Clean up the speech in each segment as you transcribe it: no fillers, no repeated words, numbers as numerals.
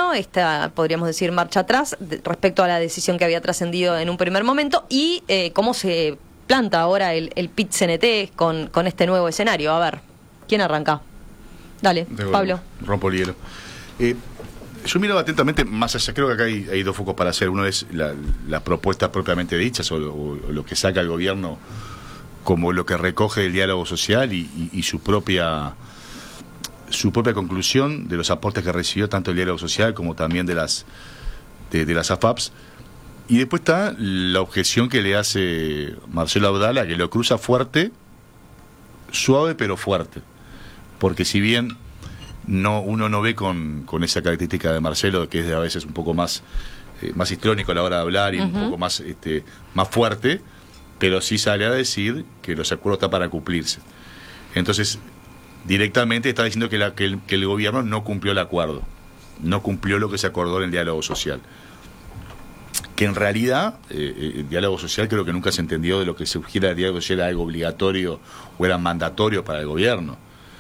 gobierno, esta, podríamos decir, marcha atrás respecto a la decisión que había trascendido en un primer momento, y cómo se planta ahora el PIT-CNT con este nuevo escenario. A ver, ¿quién arranca? Dale, Pablo. Rompo el hielo. Yo miro atentamente más allá. Creo que acá hay dos focos para hacer. Uno es la propuesta propiamente dicha, o lo que saca el gobierno como lo que recoge el diálogo social y su propia conclusión de los aportes que recibió tanto el diálogo social como también de las AFAPs. Y después está la objeción que le hace Marcelo Abdala, que lo cruza fuerte, suave pero fuerte. Porque si bien uno no ve con esa característica de Marcelo, que es a veces un poco más histriónico a la hora de hablar y un poco más fuerte, pero sí sale a decir que los acuerdos están para cumplirse. Entonces, directamente está diciendo que el gobierno no cumplió el acuerdo, no cumplió lo que se acordó en el diálogo social. Que en realidad el diálogo social creo que nunca se entendió de lo que surgiera del diálogo social era algo obligatorio o era mandatorio para el gobierno.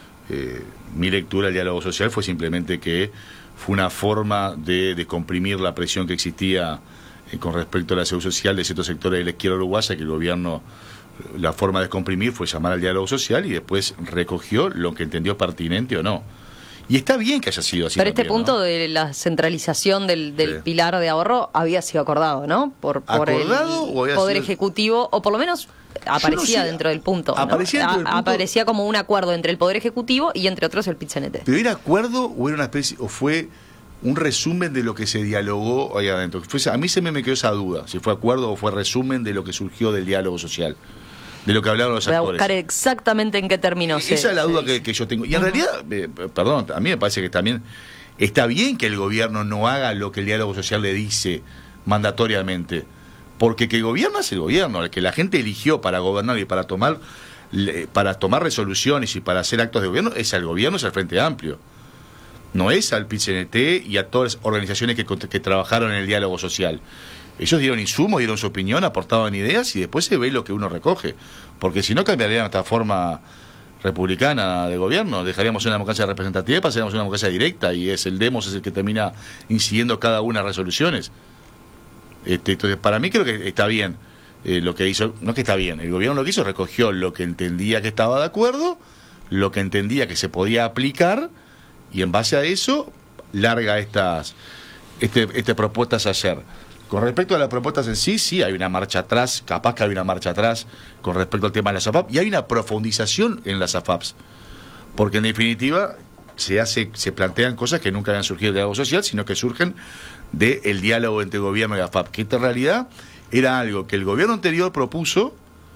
Mi lectura del diálogo social fue simplemente que fue una forma de comprimir la presión que existía con respecto a la seguridad social de ciertos sectores de la izquierda uruguaya, que el gobierno, la forma de comprimir fue llamar al diálogo social y después recogió lo que entendió pertinente o no. Y está bien que haya sido así. Pero también, este punto, ¿no?, de la centralización del pilar de ahorro había sido acordado, ¿no? Por el Poder Ejecutivo, o por lo menos aparecía dentro del punto, ¿no? Aparecía como un acuerdo entre el Poder Ejecutivo y entre otros el PIT-CNT. ¿Pero era acuerdo o era una especie, o fue un resumen de lo que se dialogó ahí adentro? A mí se me quedó esa duda, si fue acuerdo o fue resumen de lo que surgió del diálogo social, de lo que hablaron los actores. Voy a buscar exactamente en qué terminó. Esa es la duda que yo tengo. Y en realidad, perdón, a mí me parece que también está bien que el gobierno no haga lo que el diálogo social le dice mandatoriamente, porque que gobierna es el gobierno, el que la gente eligió para gobernar y para tomar resoluciones y para hacer actos de gobierno, es al gobierno, es al Frente Amplio. No es al PIT-CNT y a todas las organizaciones que trabajaron en el diálogo social. Ellos dieron insumos, dieron su opinión, aportaban ideas y después se ve lo que uno recoge. Porque si no, cambiaría nuestra forma republicana de gobierno. Dejaríamos una democracia representativa y pasaríamos a una democracia directa, y el demos es el que termina incidiendo cada una de las resoluciones. Entonces, para mí creo que está bien lo que hizo. No es que está bien, el gobierno lo que hizo, recogió lo que entendía que estaba de acuerdo, lo que entendía que se podía aplicar, y en base a eso larga estas propuestas ayer. Con respecto a las propuestas en sí hay una marcha atrás, capaz que hay una marcha atrás con respecto al tema de las AFAP, y hay una profundización en las AFAPs, porque en definitiva se plantean cosas que nunca habían surgido del diálogo social, sino que surgen del diálogo entre gobierno y AFAP, que en realidad era algo que el gobierno anterior propuso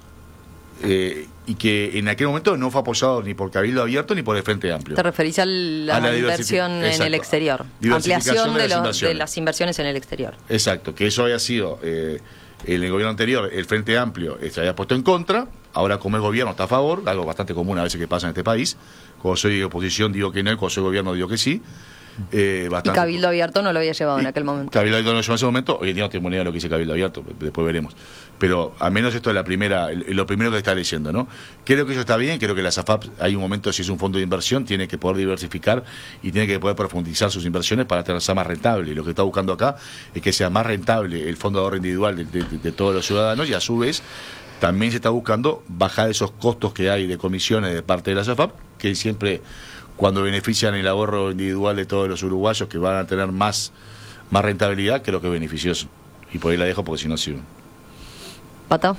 y que en aquel momento no fue apoyado ni por Cabildo Abierto ni por el Frente Amplio. ¿Te referís a la inversión en el exterior? Ampliación de las inversiones en el exterior. Exacto, que eso había sido en el gobierno anterior, el Frente Amplio se había puesto en contra, ahora como el gobierno está a favor, algo bastante común a veces que pasa en este país. Cuando soy oposición digo que no, y cuando soy gobierno digo que sí. Y Cabildo Abierto no lo había llevado en aquel momento. Cabildo Abierto no lo llevó en ese momento. Hoy en día no tengo ni idea de lo que dice Cabildo Abierto, después veremos. Pero al menos esto es lo primero que está leyendo, ¿no? Creo que eso está bien, creo que las AFAP, hay un momento, si es un fondo de inversión, tiene que poder diversificar y tiene que poder profundizar sus inversiones para ser más rentable. Y lo que está buscando acá es que sea más rentable el fondo de ahorro individual de todos los ciudadanos, y a su vez también se está buscando bajar esos costos que hay de comisiones de parte de las AFAP, que siempre, cuando benefician el ahorro individual de todos los uruguayos, que van a tener más rentabilidad, creo que es beneficioso. Y por ahí la dejo porque si no sirve. ¿Pata?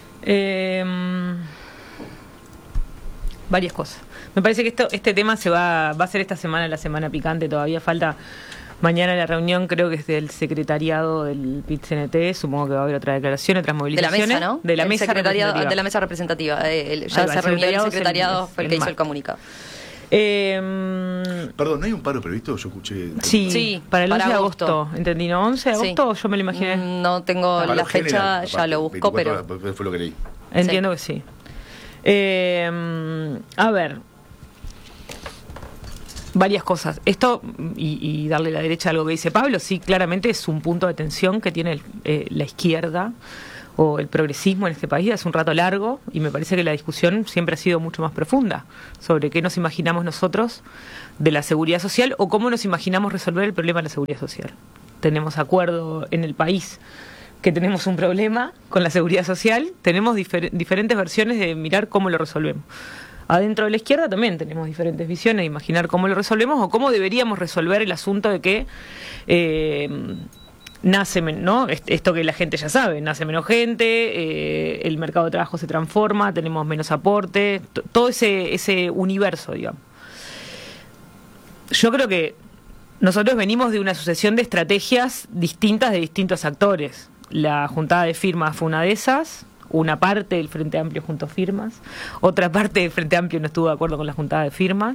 Varias cosas. Me parece que este tema va a ser esta semana, la semana picante. Todavía falta mañana la reunión, creo que es del secretariado del PIT-CNT. Supongo que va a haber otra declaración, otras movilizaciones. De la mesa, ¿no? De la mesa representativa. De la mesa representativa. Ya se reunió el secretariado, fue el que hizo el comunicado. Perdón, ¿no hay un paro previsto? Yo escuché. Sí, para el 11 de agosto. ¿Entendí? ¿No? 11 de agosto? Yo me lo imaginé. No tengo la fecha, ya lo busco, pero fue lo que leí. Entiendo que sí. A ver, varias cosas. Esto, y darle la derecha a algo que dice Pablo, sí, claramente es un punto de tensión que tiene la izquierda o el progresismo en este país hace un rato largo, y me parece que la discusión siempre ha sido mucho más profunda sobre qué nos imaginamos nosotros de la seguridad social o cómo nos imaginamos resolver el problema de la seguridad social. Tenemos acuerdo en el país que tenemos un problema con la seguridad social, tenemos diferentes versiones de mirar cómo lo resolvemos. Adentro de la izquierda también tenemos diferentes visiones de imaginar cómo lo resolvemos o cómo deberíamos resolver el asunto de que nace, ¿no? Esto que la gente ya sabe, nace menos gente, el mercado de trabajo se transforma, tenemos menos aporte, todo ese universo, digamos. Yo creo que nosotros venimos de una sucesión de estrategias distintas de distintos actores. La juntada de firmas fue una de esas, una parte del Frente Amplio juntó firmas, otra parte del Frente Amplio no estuvo de acuerdo con la juntada de firmas.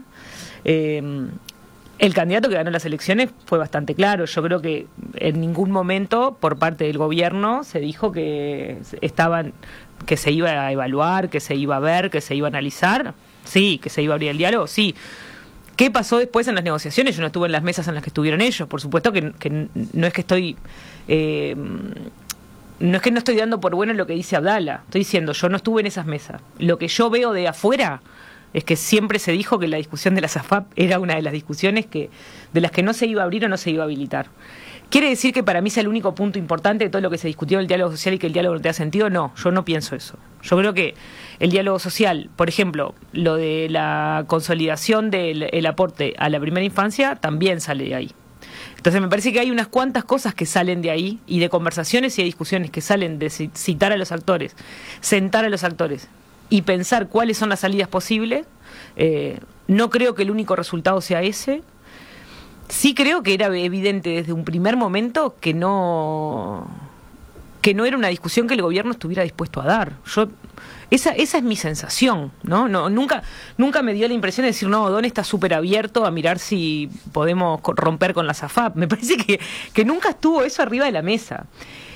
El candidato que ganó las elecciones fue bastante claro. Yo creo que en ningún momento por parte del gobierno se dijo que se iba a evaluar, que se iba a ver, que se iba a analizar. Sí, que se iba a abrir el diálogo, sí. ¿Qué pasó después en las negociaciones? Yo no estuve en las mesas en las que estuvieron ellos. Por supuesto que no es que estoy... no es que no estoy dando por bueno lo que dice Abdala. Estoy diciendo, yo no estuve en esas mesas. Lo que yo veo de afuera es que siempre se dijo que la discusión de las AFAP era una de las discusiones de las que no se iba a abrir o no se iba a habilitar. ¿Quiere decir que para mí sea el único punto importante de todo lo que se discutió en el diálogo social y que el diálogo no tenga sentido? No, yo no pienso eso. Yo creo que el diálogo social, por ejemplo, lo de la consolidación del aporte a la primera infancia, también sale de ahí. Entonces me parece que hay unas cuantas cosas que salen de ahí, y de conversaciones y de discusiones que salen de citar a los actores, sentar a los actores y pensar cuáles son las salidas posibles. No creo que el único resultado sea ese. Sí creo que era evidente desde un primer momento que no era una discusión que el gobierno estuviera dispuesto a dar. Esa es mi sensación, ¿no? Nunca me dio la impresión de decir, no, Don está súper abierto a mirar si podemos romper con las AFAP. Me parece que nunca estuvo eso arriba de la mesa.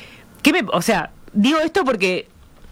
Digo esto porque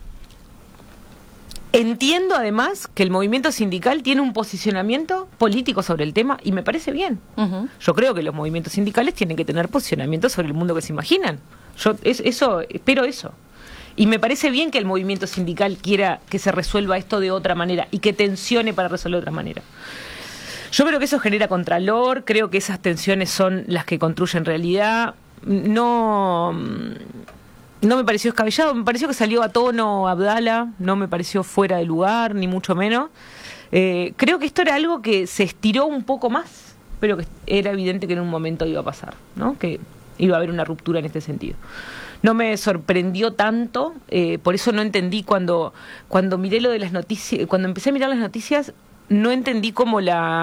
entiendo además que el movimiento sindical tiene un posicionamiento político sobre el tema y me parece bien. Uh-huh. Yo creo que los movimientos sindicales tienen que tener posicionamiento sobre el mundo que se imaginan. Espero eso. Y me parece bien que el movimiento sindical quiera que se resuelva esto de otra manera y que tensione para resolver de otra manera. Yo creo que eso genera contralor, creo que esas tensiones son las que construyen realidad. No me pareció descabellado, me pareció que salió a tono Abdala, no me pareció fuera de lugar, ni mucho menos. Creo que esto era algo que se estiró un poco más, pero que era evidente que en un momento iba a pasar, ¿no? Que iba a haber una ruptura en este sentido. No me sorprendió tanto, por eso no entendí cuando miré lo de las noticias, cuando empecé a mirar las noticias, no entendí cómo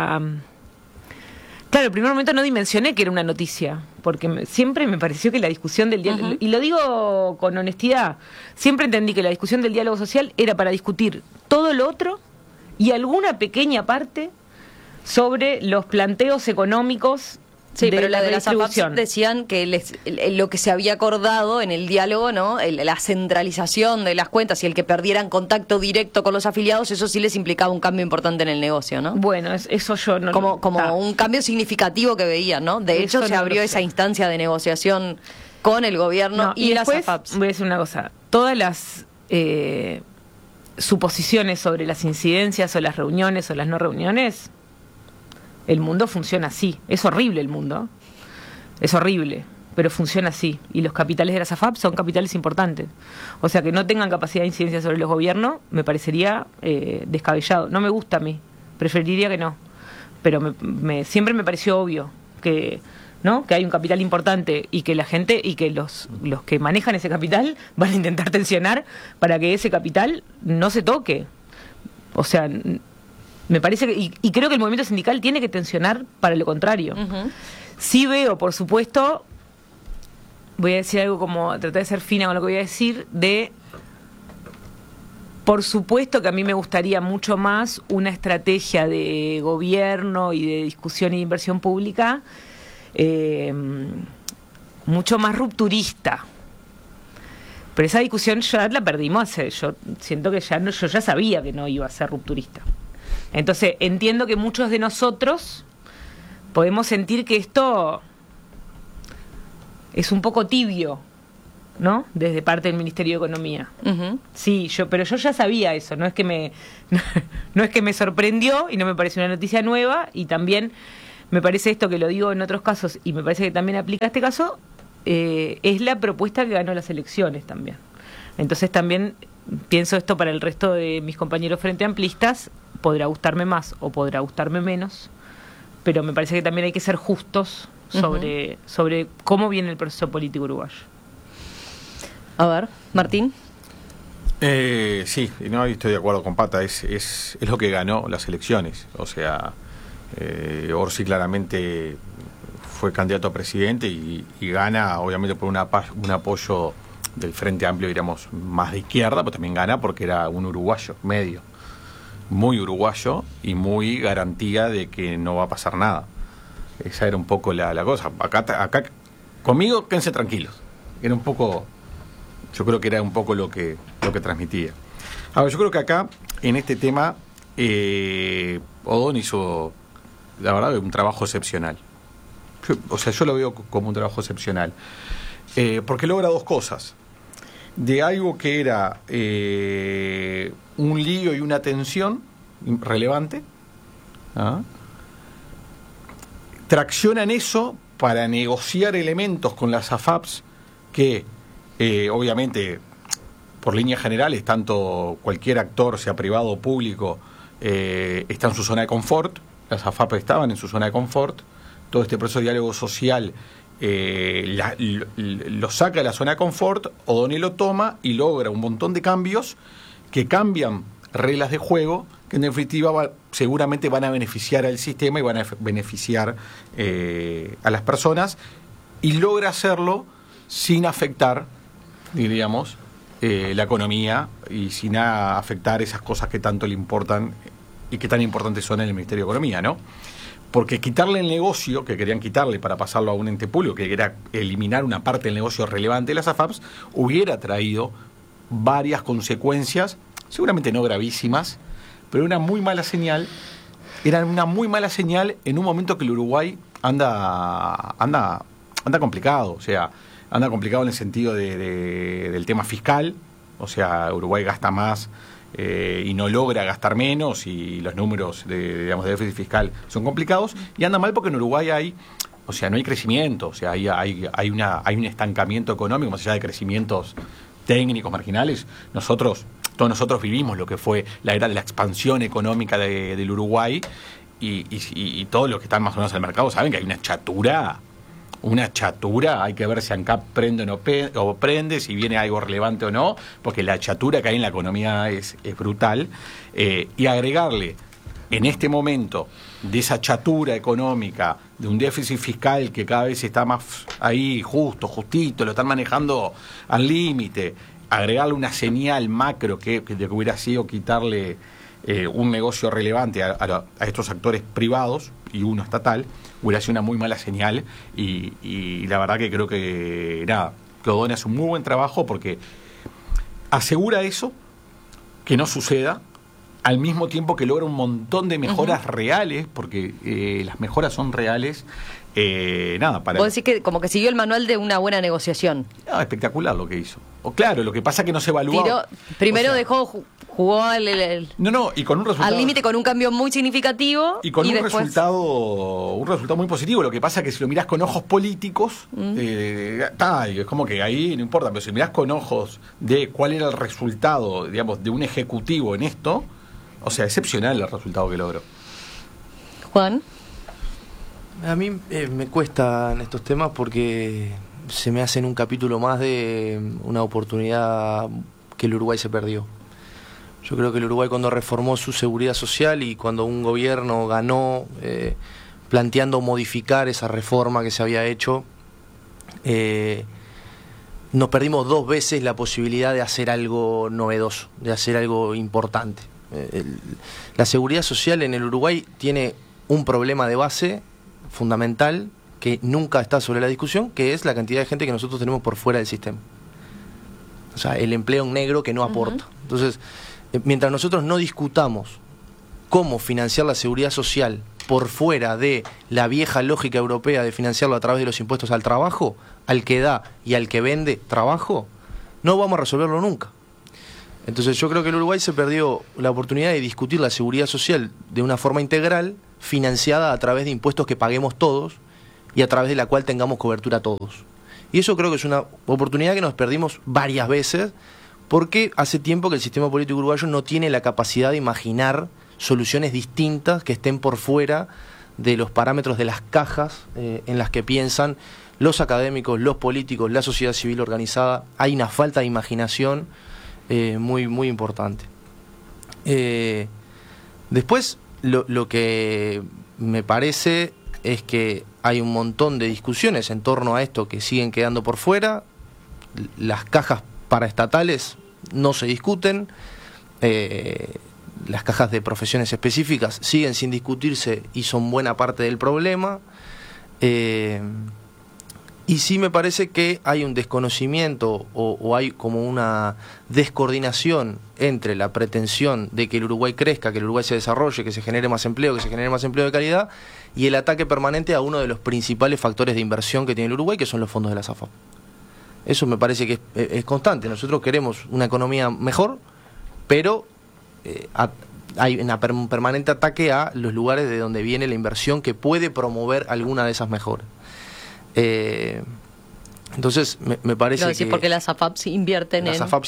Claro, el primer momento no dimensioné que era una noticia, porque siempre me pareció que la discusión del diálogo, uh-huh, y lo digo con honestidad, siempre entendí que la discusión del diálogo social era para discutir todo lo otro y alguna pequeña parte sobre los planteos económicos. Sí, pero la de las AFAP decían que lo que se había acordado en el diálogo, ¿no? La centralización de las cuentas y el que perdieran contacto directo con los afiliados, eso sí les implicaba un cambio importante en el negocio, ¿no? Bueno, eso yo no... Como un cambio significativo que veían, ¿no? De hecho, se abrió esa instancia de negociación con el gobierno y las AFAP. Voy a decir una cosa. Todas las suposiciones sobre las incidencias o las reuniones o las no reuniones... El mundo funciona así. Es horrible el mundo. Es horrible, pero funciona así. Y los capitales de las AFAP son capitales importantes. O sea, que no tengan capacidad de incidencia sobre los gobiernos me parecería descabellado. No me gusta a mí. Preferiría que no. Pero siempre me pareció obvio que hay un capital importante y que la gente y que los que manejan ese capital van a intentar tensionar para que ese capital no se toque. O sea... Me parece que, y creo que el movimiento sindical tiene que tensionar para lo contrario. Uh-huh. Sí veo, por supuesto, voy a decir algo como, tratar de ser fina con lo que voy a decir, por supuesto que a mí me gustaría mucho más una estrategia de gobierno y de discusión y de inversión pública mucho más rupturista. Pero esa discusión ya la perdimos yo siento que yo ya sabía que no iba a ser rupturista. Entonces, entiendo que muchos de nosotros podemos sentir que esto es un poco tibio, ¿no? Desde parte del Ministerio de Economía. Sí, pero yo ya sabía eso, no es que me sorprendió y no me pareció una noticia nueva, y también me parece esto que lo digo en otros casos y me parece que también aplica a este caso, es la propuesta que ganó las elecciones también. Entonces también pienso esto para el resto de mis compañeros frente amplistas, podrá gustarme más o podrá gustarme menos, pero me parece que también hay que ser justos sobre cómo viene el proceso político uruguayo. A ver, Martín. Sí, no, estoy de acuerdo con Pata, es lo que ganó las elecciones. O sea, Orsi claramente fue candidato a presidente y gana, obviamente, por un apoyo del Frente Amplio, diríamos, más de izquierda, pero también gana porque era un uruguayo medio, muy uruguayo y muy garantía de que no va a pasar nada. Esa era un poco la cosa. Acá conmigo, quédense tranquilos. Era un poco, yo creo que era un poco lo que transmitía. Ahora, yo creo que acá, en este tema, Odón hizo, la verdad, un trabajo excepcional. Yo lo veo como un trabajo excepcional. Porque logra dos cosas. De algo que era un lío y una tensión relevante, traccionan eso para negociar elementos con las AFAPs que, obviamente, por líneas generales, tanto cualquier actor, sea privado o público, está en su zona de confort. Las AFAP estaban en su zona de confort. Todo este proceso de diálogo social lo saca de la zona de confort, O'Donnell lo toma y logra un montón de cambios que cambian reglas de juego que en definitiva seguramente van a beneficiar al sistema y van a beneficiar a las personas, y logra hacerlo sin afectar, diríamos, la economía y sin afectar esas cosas que tanto le importan y que tan importantes son en el Ministerio de Economía, ¿no? Porque quitarle el negocio, que querían quitarle para pasarlo a un ente público, que era eliminar una parte del negocio relevante de las AFAPs, hubiera traído varias consecuencias, seguramente no gravísimas, pero una muy mala señal. Era una muy mala señal en un momento que el Uruguay anda complicado. O sea, anda complicado en el sentido del tema fiscal. O sea, Uruguay gasta más y no logra gastar menos, y los números de déficit fiscal son complicados, y anda mal porque en Uruguay no hay crecimiento, o sea, hay un estancamiento económico más allá de crecimientos técnicos marginales. Todos nosotros vivimos lo que fue la era de la expansión económica del Uruguay, y todos los que están más o menos en el mercado saben que hay una chatura, hay que ver si ANCAP prende o prende, si viene algo relevante o no, porque la chatura que hay en la economía es brutal, y agregarle en este momento de esa chatura económica, de un déficit fiscal que cada vez está más ahí justito, lo están manejando al límite, agregarle una señal macro que hubiera sido quitarle un negocio relevante a estos actores privados y uno estatal, hubiera sido una muy mala señal, y la verdad que creo que O'Donnell hace un muy buen trabajo porque asegura eso, que no suceda, al mismo tiempo que logra un montón de mejoras reales, porque las mejoras son reales. Vos decís que como que siguió el manual de una buena negociación. Espectacular lo que hizo. Claro, lo que pasa es que no se evaluó. Primero jugó y con un resultado al límite, con un cambio muy significativo, y con después un resultado muy positivo. Lo que pasa es que si lo mirás con ojos políticos, es como que ahí no importa, pero si mirás con ojos de cuál era el resultado, digamos, de un ejecutivo en esto, o sea, excepcional el resultado que logró. Juan. A mí me cuesta en estos temas porque se me hacen un capítulo más de una oportunidad que el Uruguay se perdió. Yo creo que el Uruguay, cuando reformó su seguridad social y cuando un gobierno ganó planteando modificar esa reforma que se había hecho, nos perdimos 2 veces la posibilidad de hacer algo novedoso, de hacer algo importante. La seguridad social en el Uruguay tiene un problema de base fundamental que nunca está sobre la discusión, que es la cantidad de gente que nosotros tenemos por fuera del sistema. O sea, el empleo en negro que no aporta. Entonces, mientras nosotros no discutamos cómo financiar la seguridad social por fuera de la vieja lógica europea de financiarlo a través de los impuestos al trabajo, al que da y al que vende trabajo, no vamos a resolverlo nunca. Entonces yo creo que el Uruguay se perdió la oportunidad de discutir la seguridad social de una forma integral, financiada a través de impuestos que paguemos todos y a través de la cual tengamos cobertura todos. Y eso creo que es una oportunidad que nos perdimos varias veces, porque hace tiempo que el sistema político uruguayo no tiene la capacidad de imaginar soluciones distintas que estén por fuera de los parámetros de las cajas en las que piensan los académicos, los políticos, la sociedad civil organizada. Hay una falta de imaginación muy, muy importante. Después, lo que me parece es que hay un montón de discusiones en torno a esto que siguen quedando por fuera. Las cajas paraestatales no se discuten, las cajas de profesiones específicas siguen sin discutirse y son buena parte del problema. Y sí me parece que hay un desconocimiento o hay como una descoordinación entre la pretensión de que el Uruguay crezca, que el Uruguay se desarrolle, que se genere más empleo, que se genere más empleo de calidad, y el ataque permanente a uno de los principales factores de inversión que tiene el Uruguay, que son los fondos de la SAFAP. Eso me parece que es constante. Nosotros queremos una economía mejor, pero hay un permanente ataque a los lugares de donde viene la inversión que puede promover alguna de esas mejoras. Entonces me parece que porque las AFAPs invierten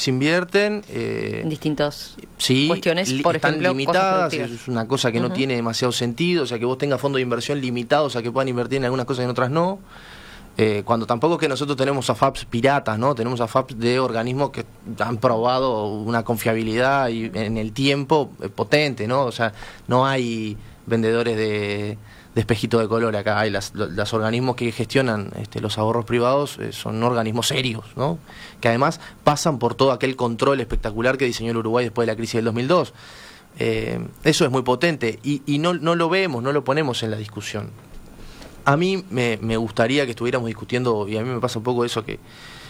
en distintas sí, cuestiones, por están ejemplo, limitadas, es una cosa que no tiene demasiado sentido, o sea, que vos tengas fondos de inversión limitados a que puedan invertir en algunas cosas y en otras no, cuando tampoco es que nosotros tenemos AFAPs piratas, ¿no? Tenemos AFAPs de organismos que han probado una confiabilidad y en el tiempo potente, ¿no? O sea, no hay vendedores de espejito de color acá. Hay los organismos que gestionan los ahorros privados, son organismos serios, ¿no? Que además pasan por todo aquel control espectacular que diseñó el Uruguay después de la crisis del 2002. Eso es muy potente y no lo vemos, no lo ponemos en la discusión. A mí me gustaría que estuviéramos discutiendo, y a mí me pasa un poco eso que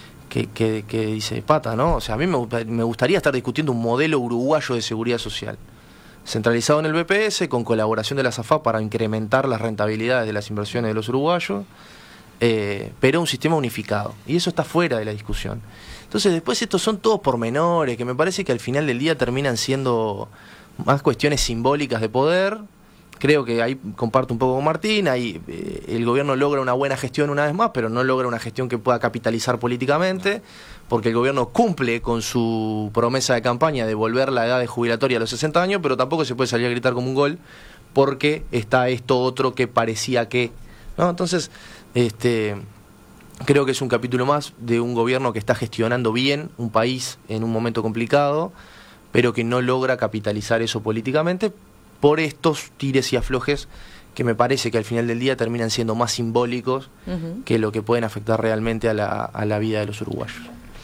dice Pata, ¿no? O sea, a mí me gustaría estar discutiendo un modelo uruguayo de seguridad social, centralizado en el BPS, con colaboración de la SAFAP para incrementar las rentabilidades de las inversiones de los uruguayos, pero un sistema unificado. Y eso está fuera de la discusión. Entonces después estos son todos pormenores, que me parece que al final del día terminan siendo más cuestiones simbólicas de poder. Creo que ahí comparto un poco con Martín, ahí el gobierno logra una buena gestión una vez más, pero no logra una gestión que pueda capitalizar políticamente, porque el gobierno cumple con su promesa de campaña de volver la edad de jubilatoria a los 60 años, pero tampoco se puede salir a gritar como un gol, porque está esto otro que parecía que, ¿no? Entonces, creo que es un capítulo más de un gobierno que está gestionando bien un país en un momento complicado, pero que no logra capitalizar eso políticamente, por estos tires y aflojes que me parece que al final del día terminan siendo más simbólicos que lo que pueden afectar realmente a la vida de los uruguayos.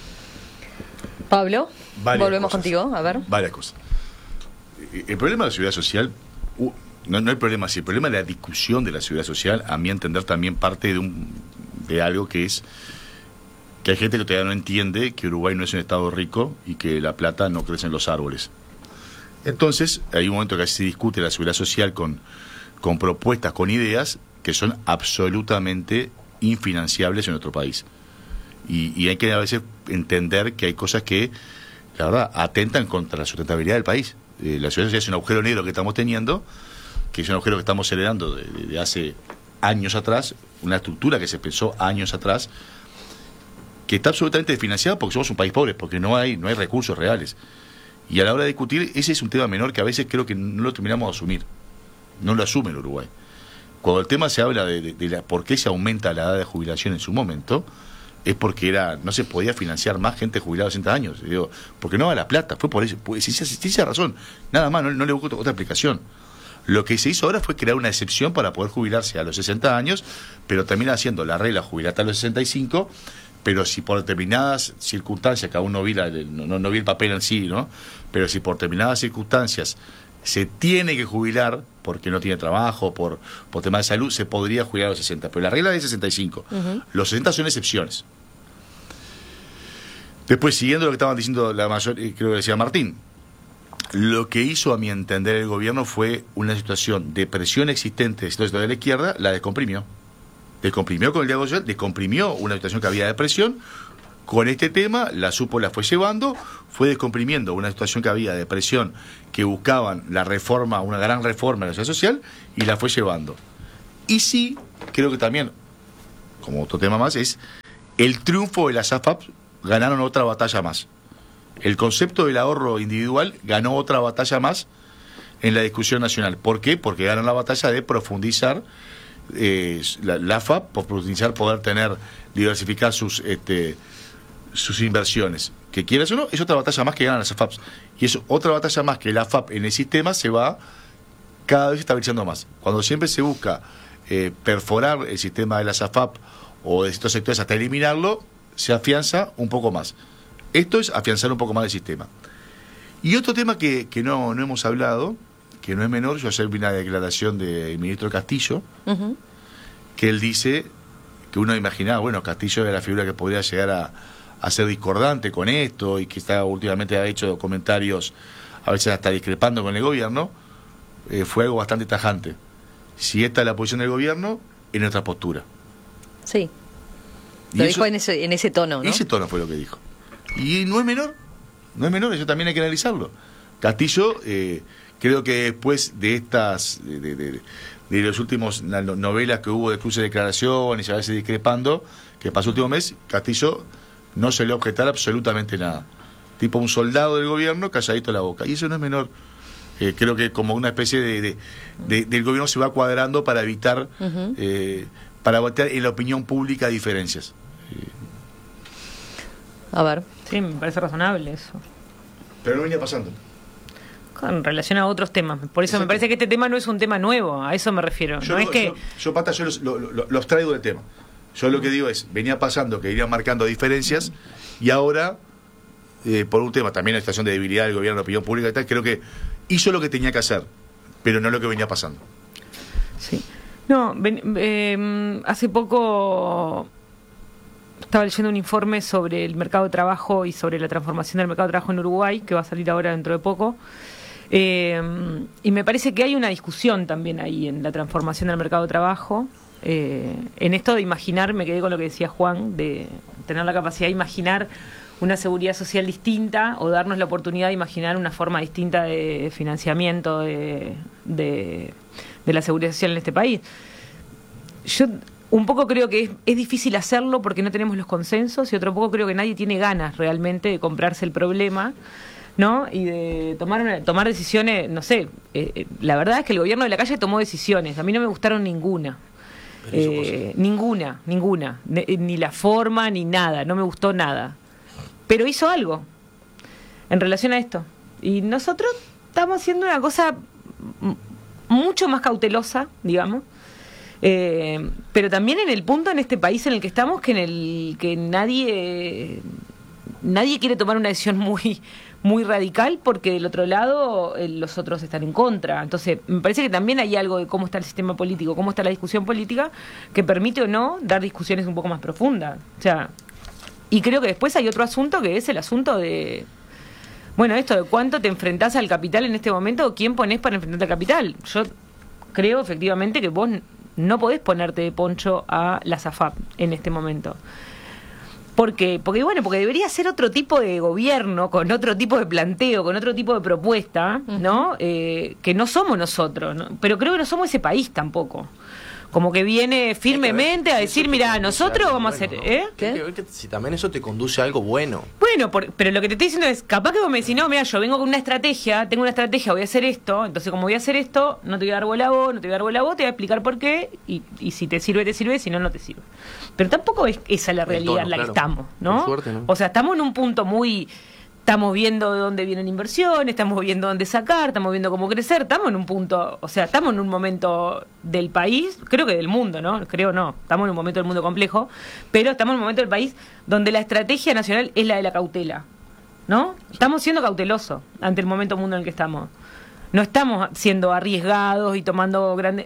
Pablo, volvemos contigo, a ver. Varias cosas. El problema de la seguridad social, no el problema así, el problema de la discusión de la seguridad social, a mi entender, también parte de algo que es que hay gente que todavía no entiende que Uruguay no es un estado rico y que la plata no crece en los árboles. Entonces, hay un momento que se discute la seguridad social con propuestas, con ideas que son absolutamente infinanciables en nuestro país. Y hay que a veces entender que hay cosas que, la verdad, atentan contra la sustentabilidad del país. La seguridad social es un agujero negro que estamos teniendo, que es un agujero que estamos heredando de hace años atrás, una estructura que se pensó años atrás, que está absolutamente desfinanciada porque somos un país pobre, porque no hay recursos reales. Y a la hora de discutir, ese es un tema menor que a veces creo que no lo terminamos de asumir. No lo asume el Uruguay. Cuando el tema se habla de por qué se aumenta la edad de jubilación en su momento, es porque no se podía financiar más gente jubilada de 60 años. Digo, porque no da la plata, fue por eso. Pues, esa razón, nada más, no le busco otra explicación. Lo que se hizo ahora fue crear una excepción para poder jubilarse a los 60 años, pero termina haciendo la regla jubilarte a los 65, pero si por determinadas circunstancias, que aún no vi el papel en sí, ¿no? Pero si por determinadas circunstancias se tiene que jubilar porque no tiene trabajo, por temas de salud, se podría jubilar a los 60, pero la regla es 65. Los 60 son excepciones. Después, siguiendo lo que estaban diciendo la mayor, creo que decía Martín, Lo que hizo, a mi entender, el gobierno fue una situación de presión existente de la izquierda, la descomprimió. Descomprimió con el diálogo social, descomprimió una situación que había de presión. Con este tema, la fue llevando, fue descomprimiendo una situación que había de presión, que buscaban la reforma, una gran reforma de la sociedad social, y la fue llevando. Y sí, creo que también, como otro tema más, es el triunfo de las AFAP, ganaron otra batalla más. El concepto del ahorro individual ganó otra batalla más en la discusión nacional. ¿Por qué? Porque ganan la batalla de profundizar la AFAP, por profundizar, poder diversificar sus inversiones. Que quieras o no, es otra batalla más que ganan las AFAPs. Y es otra batalla más que la AFAP en el sistema se va cada vez estabilizando más. Cuando siempre se busca perforar el sistema de las AFAP o de estos sectores hasta eliminarlo, se afianza un poco más. Esto es afianzar un poco más el sistema. Y otro tema que no hemos hablado, que no es menor, yo ayer vi una declaración del ministro Castillo, que él dice que uno imaginaba, bueno, Castillo era la figura que podría llegar a ser discordante con esto y que últimamente ha hecho comentarios a veces hasta discrepando con el gobierno, fue algo bastante tajante. Si esta es la posición del gobierno, es nuestra postura. Sí. Lo dijo en ese tono, ¿no? Ese tono fue lo que dijo. Y no es menor, eso también hay que analizarlo. Castillo, creo que después de estas, de los últimos novelas que hubo de cruce de declaraciones y a veces discrepando, que pasó el último mes, Castillo no se le objetar absolutamente nada. Tipo un soldado del gobierno calladito la boca. Y eso no es menor. Creo que como una especie del gobierno se va cuadrando para evitar, para evitar en la opinión pública diferencias. A ver. Sí, me parece razonable eso. Pero no venía pasando. En relación a otros temas. Por eso me parece que este tema no es un tema nuevo, a eso me refiero. Yo los traigo del tema. Yo lo que digo es, venía pasando que irían marcando diferencias y ahora, por un tema también la situación de debilidad del gobierno, la opinión pública y tal, creo que hizo lo que tenía que hacer, pero no lo que venía pasando. Sí. No, hace poco estaba leyendo un informe sobre el mercado de trabajo y sobre la transformación del mercado de trabajo en Uruguay, que va a salir ahora dentro de poco. Y me parece que hay una discusión también ahí en la transformación del mercado de trabajo. En esto de imaginar, me quedé con lo que decía Juan, de tener la capacidad de imaginar una seguridad social distinta o darnos la oportunidad de imaginar una forma distinta de financiamiento de la seguridad social en este país. Yo un poco creo que es difícil hacerlo porque no tenemos los consensos y otro poco creo que nadie tiene ganas realmente de comprarse el problema, ¿no? Y de tomar decisiones, no sé, la verdad es que el gobierno de la calle tomó decisiones, a mí no me gustaron ninguna. Ninguna, ni la forma ni nada, no me gustó nada, pero hizo algo en relación a esto y nosotros estamos haciendo una cosa mucho más cautelosa, digamos, pero también en el punto en este país en el que estamos que nadie quiere tomar una decisión muy radical porque del otro lado los otros están en contra. Entonces me parece que también hay algo de cómo está el sistema político, cómo está la discusión política, que permite o no dar discusiones un poco más profundas. O sea, y creo que después hay otro asunto que es el asunto de, bueno, esto de cuánto te enfrentás al capital en este momento o quién ponés para enfrentarte al capital. Yo creo efectivamente que vos no podés ponerte de poncho a la SAFAP en este momento. Porque debería ser otro tipo de gobierno, con otro tipo de planteo, con otro tipo de propuesta, ¿no? Que no somos nosotros, ¿no? Pero creo que no somos ese país tampoco. Como que viene firmemente a decir, mira, nosotros vamos a hacer... ¿Qué? Si también eso te conduce a algo bueno. Bueno, pero lo que te estoy diciendo es, capaz que vos me decís, no, mira, yo vengo con una estrategia, tengo una estrategia, voy a hacer esto, entonces como voy a hacer esto, no te voy a dar bola a vos, te voy a explicar por qué, y si te sirve, si no te sirve. Pero tampoco es esa la realidad en la que estamos, ¿no? Por suerte, ¿no? O sea, estamos en un punto muy... Estamos viendo de dónde vienen inversiones, estamos viendo dónde sacar, estamos viendo cómo crecer, estamos en un punto, o sea, estamos en un momento del país, creo que del mundo, ¿no? Estamos en un momento del mundo complejo, pero estamos en un momento del país donde la estrategia nacional es la de la cautela, ¿no? Estamos siendo cautelosos ante el momento mundo en el que estamos. No estamos siendo arriesgados y tomando grandes...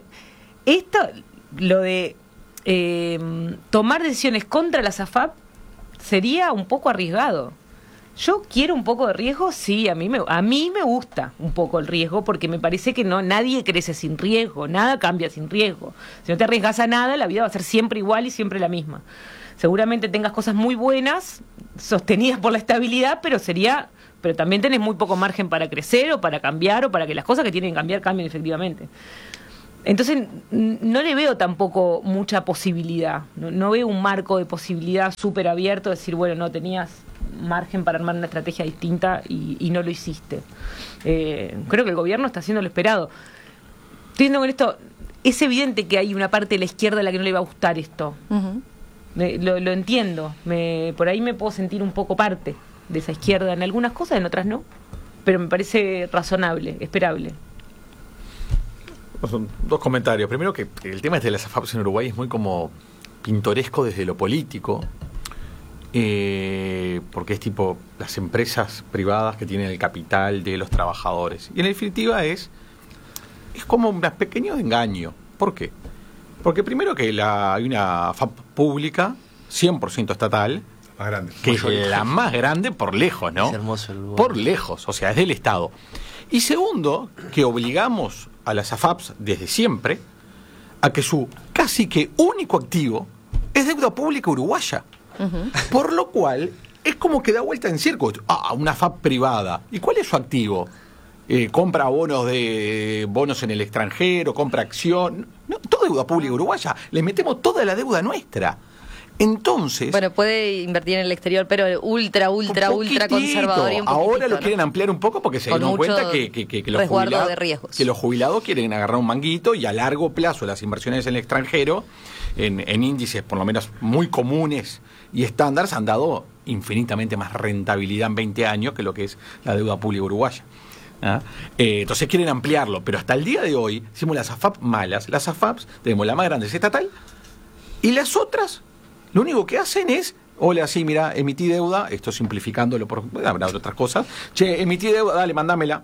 Lo de tomar decisiones contra la SAFAP sería un poco arriesgado. Yo quiero un poco de riesgo, sí, a mí me gusta un poco el riesgo, porque me parece que nadie crece sin riesgo, nada cambia sin riesgo. Si no te arriesgas a nada, la vida va a ser siempre igual y siempre la misma. Seguramente tengas cosas muy buenas, sostenidas por la estabilidad, pero también tenés muy poco margen para crecer o para cambiar o para que las cosas que tienen que cambiar cambien efectivamente. Entonces no le veo tampoco mucha posibilidad, no veo un marco de posibilidad súper abierto, de decir, bueno, no tenías margen para armar una estrategia distinta y no lo hiciste. Creo que el gobierno está haciendo lo esperado. Estoy diciendo con esto, es evidente que hay una parte de la izquierda a la que no le va a gustar esto. Uh-huh. Lo entiendo, por ahí me puedo sentir un poco parte de esa izquierda en algunas cosas, en otras no, pero me parece razonable, esperable. Son dos comentarios. Primero, que el tema de las AFAPs en Uruguay es muy como pintoresco desde lo político, porque es tipo las empresas privadas que tienen el capital de los trabajadores. Y en definitiva es como un pequeño engaño. ¿Por qué? Porque primero que hay una AFAP pública, 100% estatal, más grande, que es la más grande por lejos, ¿no? Es hermoso el lugar. Por lejos, o sea, es del Estado. Y segundo, que obligamos a las AFAPs desde siempre a que su casi que único activo es deuda pública uruguaya. Uh-huh. Por lo cual es como que da vuelta en círculo. Una AFAP privada. ¿Y cuál es su activo? Compra bonos en el extranjero, compra acción. No, toda deuda pública uruguaya. Le metemos toda la deuda nuestra. Entonces... Bueno, puede invertir en el exterior, pero ultra conservador y un poquitito, ahora lo quieren ampliar un poco porque se dieron cuenta que los jubilados quieren agarrar un manguito y a largo plazo las inversiones en el extranjero, en índices por lo menos muy comunes y estándares, han dado infinitamente más rentabilidad en 20 años que lo que es la deuda pública uruguaya. Entonces quieren ampliarlo, pero hasta el día de hoy hicimos las AFAP malas. Las AFAPs tenemos la más grande, es estatal, y las otras lo único que hacen es, hola, sí, mira, emití deuda, esto simplificándolo, habrá otras cosas, emití deuda, dale, mandámela.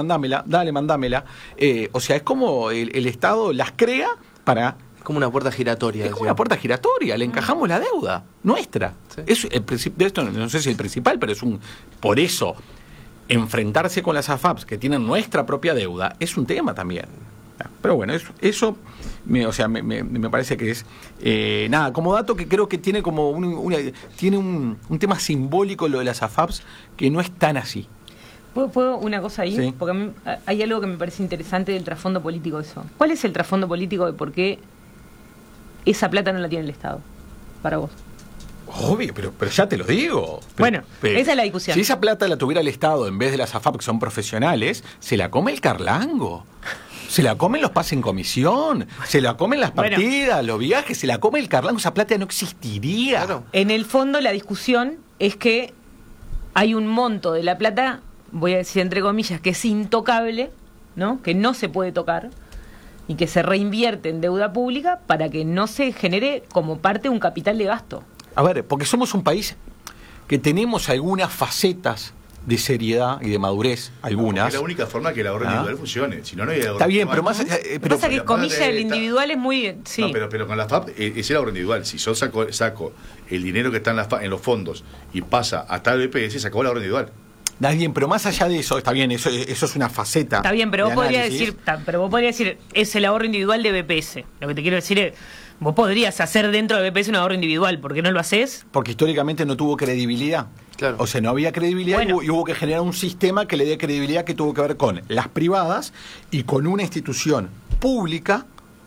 O sea, es como el Estado las crea para... Es como una puerta giratoria. Es como una puerta giratoria, le encajamos la deuda nuestra. Sí. Es el principio de esto, no sé si el principal, pero por eso, enfrentarse con las AFAPs que tienen nuestra propia deuda es un tema también. Pero bueno, eso me parece que es como dato que creo que tiene como tiene un tema simbólico lo de las AFAPs que no es tan así. ¿Puedo una cosa ahí? Sí. Porque a mí hay algo que me parece interesante del trasfondo político de eso. ¿Cuál es el trasfondo político de por qué esa plata no la tiene el Estado para vos? Obvio, pero ya te lo digo. Esa es la discusión. Si esa plata la tuviera el Estado en vez de las AFAP que son profesionales, se la come el carlango. Se la comen los pases en comisión, se la comen las partidas, los viajes, se la come el carlango, esa plata no existiría. Claro. En el fondo la discusión es que hay un monto de la plata, voy a decir entre comillas, que es intocable, ¿no? Que no se puede tocar y que se reinvierte en deuda pública para que no se genere como parte de un capital de gasto. A ver, porque somos un país que tenemos algunas facetas de seriedad y de madurez, algunas. Es la única forma que el ahorro individual funcione. Si no hay ahorro está bien, pero más allá. Pero pasa que comilla el individual es muy. Sí. No, pero con la FAP es el ahorro individual. Si yo saco el dinero que está en los fondos y pasa a tal BPS, se acabó el ahorro individual. Está bien, pero más allá de eso, está bien, eso es una faceta. Está bien, pero vos podrías decir, es el ahorro individual de BPS. Lo que te quiero decir es, vos podrías hacer dentro de BPS un ahorro individual, ¿por qué no lo haces? Porque históricamente no tuvo credibilidad. Claro. O sea, no había credibilidad y hubo que generar un sistema que le dé credibilidad que tuvo que ver con las privadas y con una institución pública,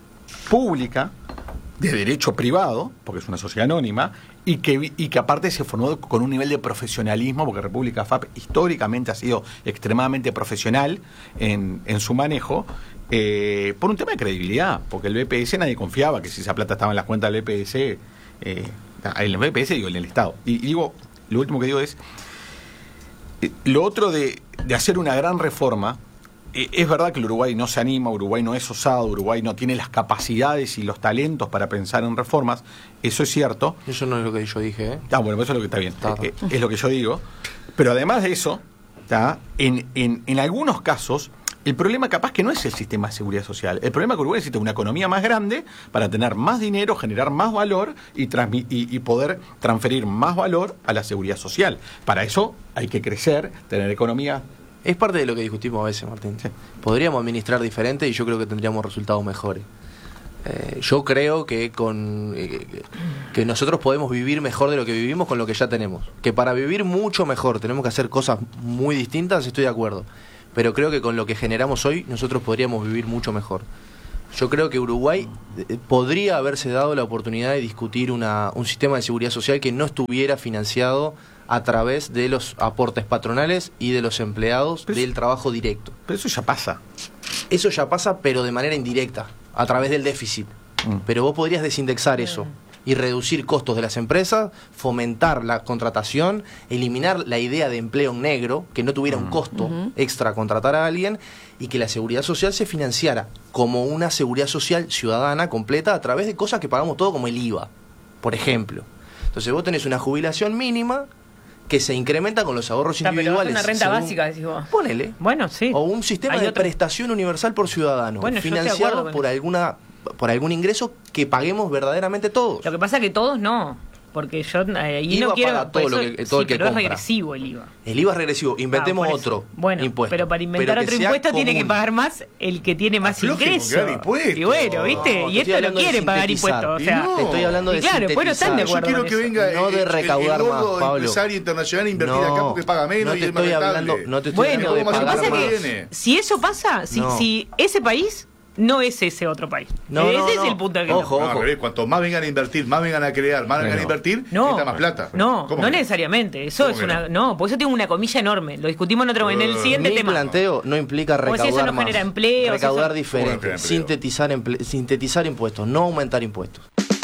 de derecho privado, porque es una sociedad anónima, y que aparte se formó con un nivel de profesionalismo, porque República FAP históricamente ha sido extremadamente profesional en su manejo, por un tema de credibilidad, porque el BPS nadie confiaba que si esa plata estaba en las cuentas del BPS, en el BPS digo, en el Estado. Y digo, lo último que digo es, lo otro de hacer una gran reforma, es verdad que el Uruguay no se anima, Uruguay no es osado, Uruguay no tiene las capacidades y los talentos para pensar en reformas, eso es cierto. Eso no es lo que yo dije, ¿eh? Bueno, eso es lo que está bien, es lo que yo digo. Pero además de eso, en algunos casos, El problema capaz que no es el sistema de seguridad social. El problema es que Uruguay necesita una economía más grande para tener más dinero, generar más valor y poder transferir más valor a la seguridad social. Para eso hay que crecer, tener economía. Es parte de lo que discutimos a veces, Martín. Sí. Podríamos administrar diferente y yo creo que tendríamos resultados mejores. Yo creo que que nosotros podemos vivir mejor de lo que vivimos con lo que ya tenemos. Que para vivir mucho mejor tenemos que hacer cosas muy distintas, estoy de acuerdo. Pero creo que con lo que generamos hoy nosotros podríamos vivir mucho mejor. Yo creo que Uruguay podría haberse dado la oportunidad de discutir un sistema de seguridad social que no estuviera financiado a través de los aportes patronales y de los empleados del trabajo directo. Pero eso ya pasa. Eso ya pasa, pero de manera indirecta, a través del déficit. Pero vos podrías desindexar eso y reducir costos de las empresas, fomentar la contratación, eliminar la idea de empleo negro, que no tuviera un costo extra contratar a alguien, y que la seguridad social se financiara como una seguridad social ciudadana completa a través de cosas que pagamos todo, como el IVA, por ejemplo. Entonces vos tenés una jubilación mínima que se incrementa con los ahorros individuales. Pero una renta básica, decís vos. Ponele. Bueno, sí. O un sistema de prestación universal por ciudadano, financiado por algún ingreso que paguemos verdaderamente todos. Lo que pasa es que todos no, porque yo ahí IVA no quiero paga todo lo que todo el que pero compra. Es regresivo el IVA. El IVA es regresivo, inventemos otro impuesto. Pero para inventar otro impuesto tiene que pagar más el que tiene más ingreso. Y bueno, ¿viste? Y esto no quiere pagar impuestos, o sea, te estoy hablando de claro, pues no están de acuerdo. Yo quiero que venga no de recaudar más, Pablo. Empresario internacional a invertir acá porque paga menos y es más rentable. No te estoy hablando de pagar más. Bueno, lo que pasa es que si eso pasa, si ese país no es ese otro país. Ese es el punto que ojo. Cuanto más vengan a invertir, más vengan a crear, más vengan a invertir, necesita más plata. No necesariamente. Eso es por eso tiene una comilla enorme. Lo discutimos en el siguiente tema. Mi planteo no implica recaudar eso no más. Genera empleo, recaudar diferente, sintetizar impuestos, no aumentar impuestos.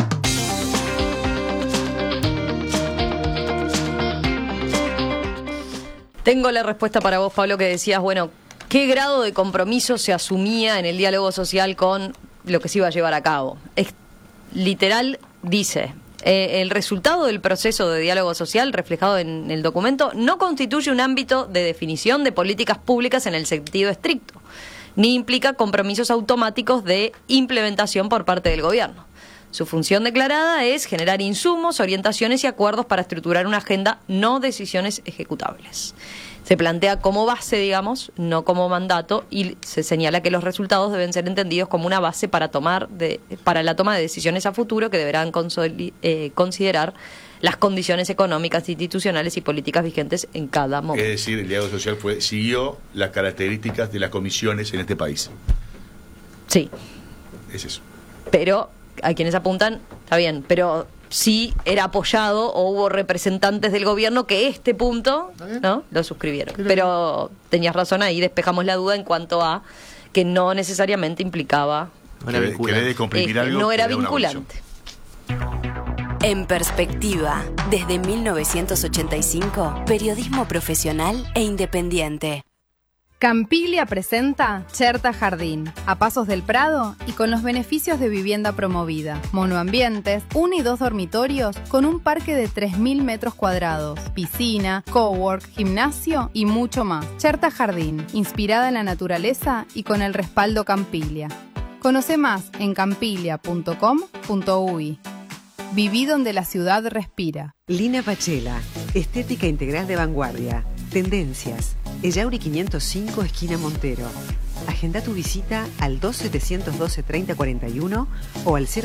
Tengo la respuesta para vos, Pablo, que decías, bueno, ¿qué grado de compromiso se asumía en el diálogo social con lo que se iba a llevar a cabo? Literal dice, el resultado del proceso de diálogo social reflejado en el documento no constituye un ámbito de definición de políticas públicas en el sentido estricto, ni implica compromisos automáticos de implementación por parte del gobierno. Su función declarada es generar insumos, orientaciones y acuerdos para estructurar una agenda, no decisiones ejecutables. Se plantea como base, digamos, no como mandato, y se señala que los resultados deben ser entendidos como una base para la toma de decisiones a futuro que deberán considerar las condiciones económicas, institucionales y políticas vigentes en cada momento. Es decir, el diálogo social siguió las características de las comisiones en este país. Sí. Es eso. Pero a quienes apuntan, está bien, pero sí era apoyado o hubo representantes del gobierno que este punto no lo suscribieron. Pero tenías razón, ahí despejamos la duda en cuanto a que no necesariamente implicaba no era vinculante. En Perspectiva, desde 1985, periodismo profesional e independiente. Campiglia presenta Cherta Jardín, a pasos del Prado y con los beneficios de vivienda promovida. Monoambientes, 1 y 2 dormitorios con un parque de 3.000 metros cuadrados, piscina, cowork, gimnasio y mucho más. Cherta Jardín, inspirada en la naturaleza y con el respaldo Campiglia. Conoce más en campiglia.com.uy. Viví donde la ciudad respira. Lina Pachela, estética integral de vanguardia. Tendencias. Ellauri 505, esquina Montero. Agenda tu visita al 2712-3041 o al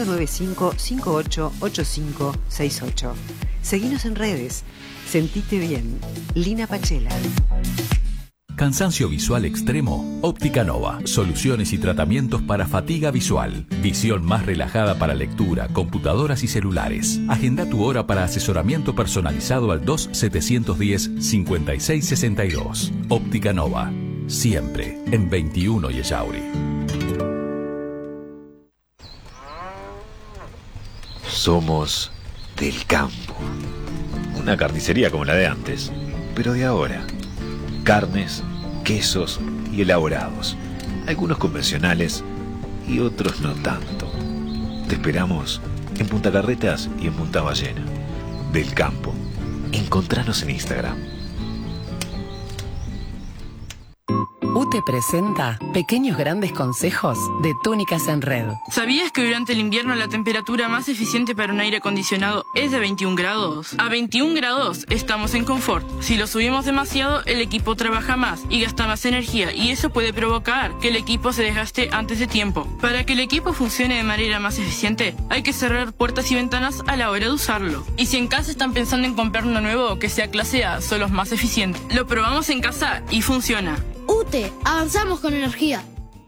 095-588568. Seguinos en redes. Sentite bien. Lina Pachela. Cansancio visual extremo, Óptica Nova. Soluciones y tratamientos para fatiga visual. Visión más relajada para lectura, computadoras y celulares. Agenda tu hora para asesoramiento personalizado al 2710-5662. Óptica Nova. Siempre en 21 y Ellauri. Somos del campo. Una carnicería como la de antes, pero de ahora. Carnes, quesos y elaborados, algunos convencionales y otros no tanto. Te esperamos en Punta Carretas y en Punta Ballena. Del campo. Encontranos en Instagram. UTE presenta pequeños grandes consejos de Túnicas en Red. ¿Sabías que durante el invierno la temperatura más eficiente para un aire acondicionado es de 21 grados? A 21 grados estamos en confort. Si lo subimos demasiado, el equipo trabaja más y gasta más energía, y eso puede provocar que el equipo se desgaste antes de tiempo. Para que el equipo funcione de manera más eficiente, hay que cerrar puertas y ventanas a la hora de usarlo. Y si en casa están pensando en comprar uno nuevo que sea clase A, son los más eficientes. Lo probamos en casa y funciona. UTE, avanzamos con energía.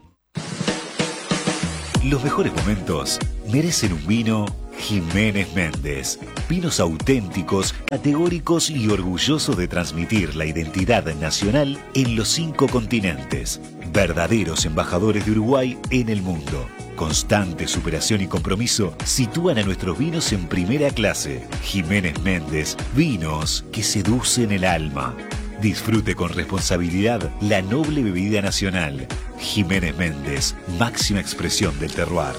Los mejores momentos merecen un vino Jiménez Méndez. Vinos auténticos, categóricos y orgullosos de transmitir la identidad nacional en los 5 continentes. Verdaderos embajadores de Uruguay en el mundo. Constante superación y compromiso sitúan a nuestros vinos en primera clase. Jiménez Méndez, vinos que seducen el alma. Disfrute con responsabilidad la noble bebida nacional. Jiménez Méndez, máxima expresión del terroir.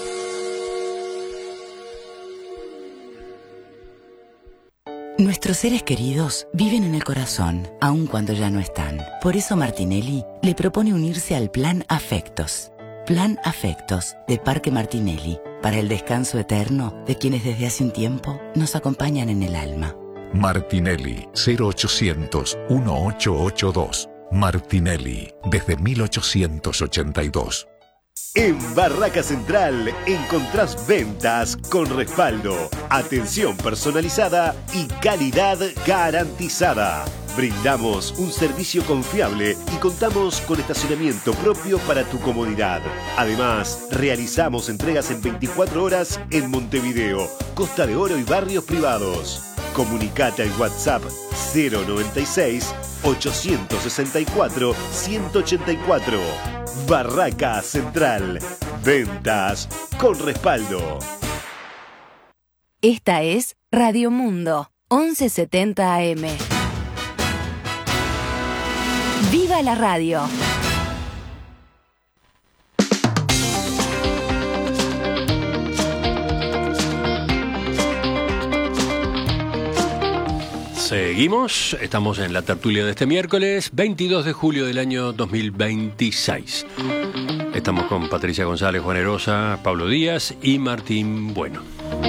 Nuestros seres queridos viven en el corazón, aun cuando ya no están. Por eso Martinelli le propone unirse al Plan Afectos. Plan Afectos de Parque Martinelli, para el descanso eterno de quienes desde hace un tiempo nos acompañan en el alma. Martinelli, 0800-1882. Martinelli, desde 1882. En Barraca Central encontrás ventas con respaldo, atención personalizada y calidad garantizada. Brindamos un servicio confiable y contamos con estacionamiento propio para tu comodidad. Además, realizamos entregas en 24 horas en Montevideo, Costa de Oro y barrios privados. Comunicate al WhatsApp 096-864-184. Barraca Central. Ventas con respaldo. Esta es Radio Mundo, 1170 AM. ¡Viva la radio! Seguimos, estamos en la tertulia de este miércoles 22 de julio del año 2026. Estamos con Patricia González, Juan Erosa, Pablo Díaz y Martín Bueno.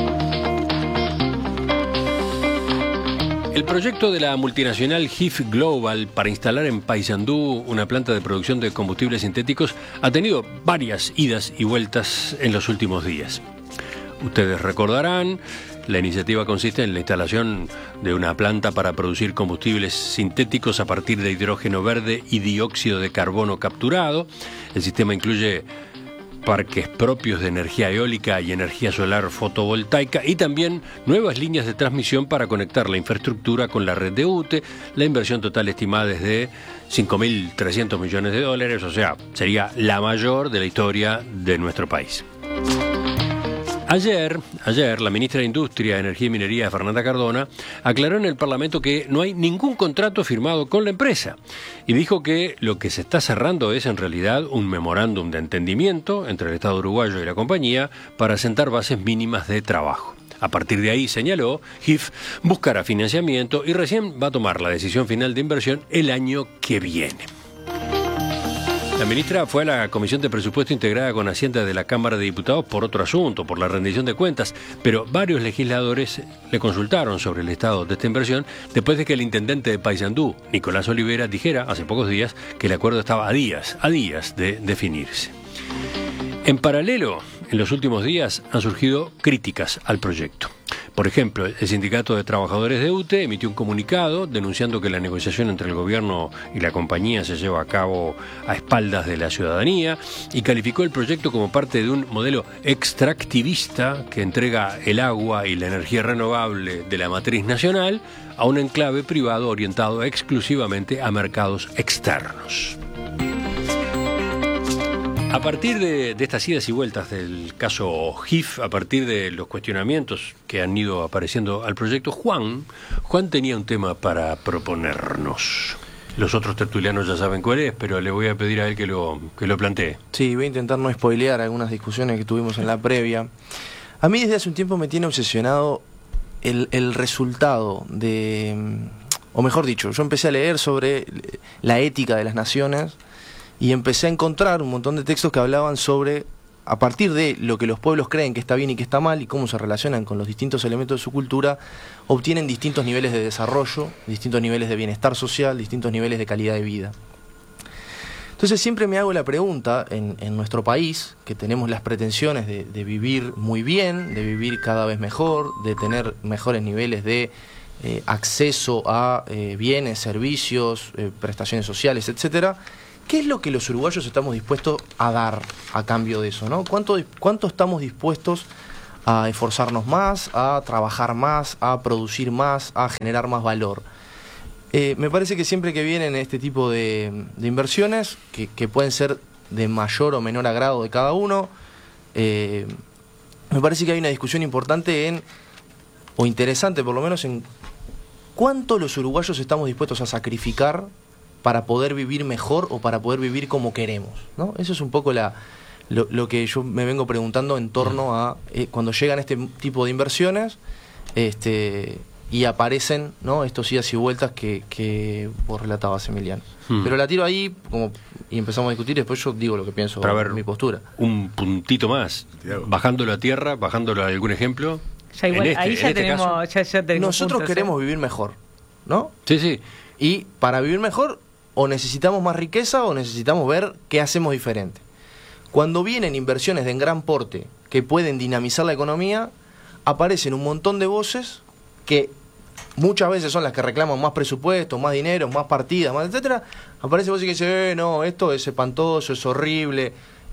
El proyecto de la multinacional HIF Global para instalar en Paysandú una planta de producción de combustibles sintéticos ha tenido varias idas y vueltas en los últimos días. Ustedes recordarán, la iniciativa consiste en la instalación de una planta para producir combustibles sintéticos a partir de hidrógeno verde y dióxido de carbono capturado. El sistema incluye parques propios de energía eólica y energía solar fotovoltaica y también nuevas líneas de transmisión para conectar la infraestructura con la red de UTE. La inversión total estimada es de $5.300 millones, o sea, sería la mayor de la historia de nuestro país. Ayer, la ministra de Industria, Energía y Minería, Fernanda Cardona, aclaró en el Parlamento que no hay ningún contrato firmado con la empresa y dijo que lo que se está cerrando es en realidad un memorándum de entendimiento entre el Estado uruguayo y la compañía para sentar bases mínimas de trabajo. A partir de ahí, señaló, HIF buscará financiamiento y recién va a tomar la decisión final de inversión el año que viene. La ministra fue a la Comisión de Presupuesto integrada con Hacienda de la Cámara de Diputados por otro asunto, por la rendición de cuentas, pero varios legisladores le consultaron sobre el estado de esta inversión después de que el intendente de Paysandú, Nicolás Olivera, dijera hace pocos días que el acuerdo estaba a días de definirse. En paralelo, en los últimos días han surgido críticas al proyecto. Por ejemplo, el Sindicato de Trabajadores de UTE emitió un comunicado denunciando que la negociación entre el gobierno y la compañía se lleva a cabo a espaldas de la ciudadanía y calificó el proyecto como parte de un modelo extractivista que entrega el agua y la energía renovable de la matriz nacional a un enclave privado orientado exclusivamente a mercados externos. A partir de estas idas y vueltas del caso HIF, a partir de los cuestionamientos que han ido apareciendo al proyecto, Juan tenía un tema para proponernos. Los otros tertulianos ya saben cuál es, pero le voy a pedir a él que lo plantee. Sí, voy a intentar no spoilear algunas discusiones que tuvimos en la previa. A mí desde hace un tiempo me tiene obsesionado el resultado de... O mejor dicho, yo empecé a leer sobre la ética de las naciones y empecé a encontrar un montón de textos que hablaban sobre, a partir de lo que los pueblos creen que está bien y que está mal y cómo se relacionan con los distintos elementos de su cultura, obtienen distintos niveles de desarrollo, distintos niveles de bienestar social, distintos niveles de calidad de vida. Entonces siempre me hago la pregunta, en nuestro país, que tenemos las pretensiones de vivir muy bien, de vivir cada vez mejor, de tener mejores niveles de acceso a bienes, servicios, prestaciones sociales, etcétera, ¿qué es lo que los uruguayos estamos dispuestos a dar a cambio de eso, ¿no? ¿Cuánto estamos dispuestos a esforzarnos más, a trabajar más, a producir más, a generar más valor? Me parece que siempre que vienen este tipo de inversiones, que pueden ser de mayor o menor agrado de cada uno, me parece que hay una discusión importante o interesante por lo menos, en cuánto los uruguayos estamos dispuestos a sacrificar para poder vivir mejor o para poder vivir como queremos, ¿no? Eso es un poco lo que yo me vengo preguntando en torno a cuando llegan este tipo de inversiones, y aparecen, ¿no?, estos idas y vueltas que vos relatabas, Emiliano. Pero la tiro ahí y empezamos a discutir, y después yo digo lo que pienso, mi postura. Un puntito más, bajándolo a tierra, bajándolo a algún ejemplo. Ya igual, ahí ya tenemos, ya tenemos nosotros puntos, queremos vivir mejor, ¿no? Sí, sí. Y para vivir mejor, o necesitamos más riqueza o necesitamos ver qué hacemos diferente. Cuando vienen inversiones de gran porte que pueden dinamizar la economía, aparecen un montón de voces que muchas veces son las que reclaman más presupuesto, más dinero, más partidas, más etcétera. Aparece voces que dicen, no, esto es espantoso, es horrible,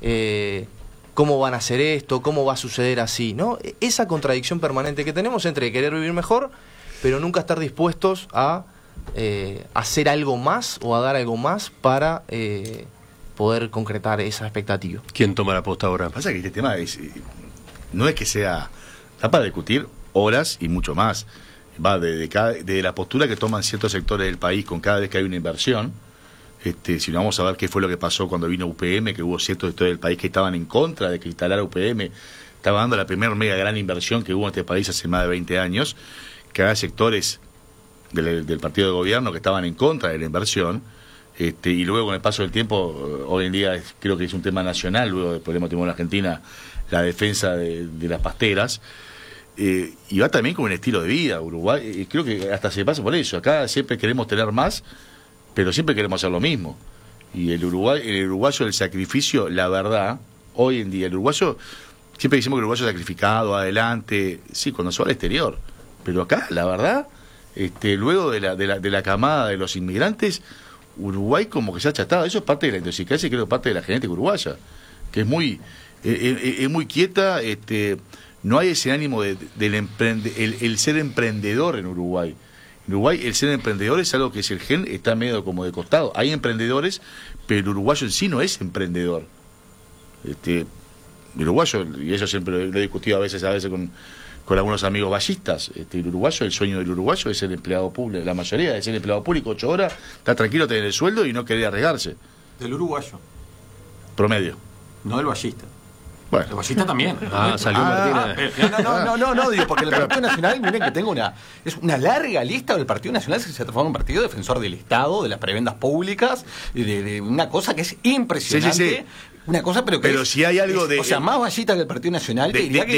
¿cómo van a hacer esto? ¿Cómo va a suceder así? ¿No? Esa contradicción permanente que tenemos entre querer vivir mejor, pero nunca estar dispuestos a hacer algo más o a dar algo más para poder concretar esa expectativa. ¿Quién toma la posta ahora? Pasa que este tema no es que sea, está para discutir horas y mucho más. Va de la postura que toman ciertos sectores del país con cada vez que hay una inversión. Si no, vamos a ver qué fue lo que pasó cuando vino UPM, que hubo ciertos sectores del país que estaban en contra de que instalara UPM. Estaba dando la primera mega gran inversión que hubo en este país hace más de 20 años, que había sectores del partido de gobierno que estaban en contra de la inversión, y luego con el paso del tiempo, hoy en día creo que es un tema nacional, luego del problema que tuvimos en Argentina, la defensa de las pasteras. Y va también con un estilo de vida. Uruguay, creo que hasta se pasa por eso. Acá siempre queremos tener más, pero siempre queremos hacer lo mismo. Y el uruguayo del sacrificio, la verdad, hoy en día, el uruguayo, siempre decimos que el uruguayo es sacrificado, adelante, sí, cuando se va al exterior. Pero acá, la verdad, luego de la camada de los inmigrantes, Uruguay como que se ha achatado. Eso es parte de la idiosincrasia y creo que parte de la genética uruguaya, que es muy quieta. No hay ese ánimo el ser emprendedor en Uruguay. En Uruguay el ser emprendedor es algo que es el gen, está medio como de costado. Hay emprendedores, pero el uruguayo en sí no es emprendedor. El uruguayo, y eso siempre lo he discutido a veces con algunos amigos ballistas, el uruguayo, el sueño del uruguayo es ser empleado público. La mayoría es ser empleado público 8 horas, está tranquilo, tener el sueldo y no querer arriesgarse. Del uruguayo. Promedio. No del ballista. Bueno. El ballista también. Salió Martina. No, digo, porque el Partido Nacional, miren que tengo es una larga lista del Partido Nacional que se ha transformado en un partido defensor del Estado, de las prebendas públicas, de una cosa que es impresionante. Sí. Una cosa, pero si hay algo de... O sea, más ballista que el Partido Nacional,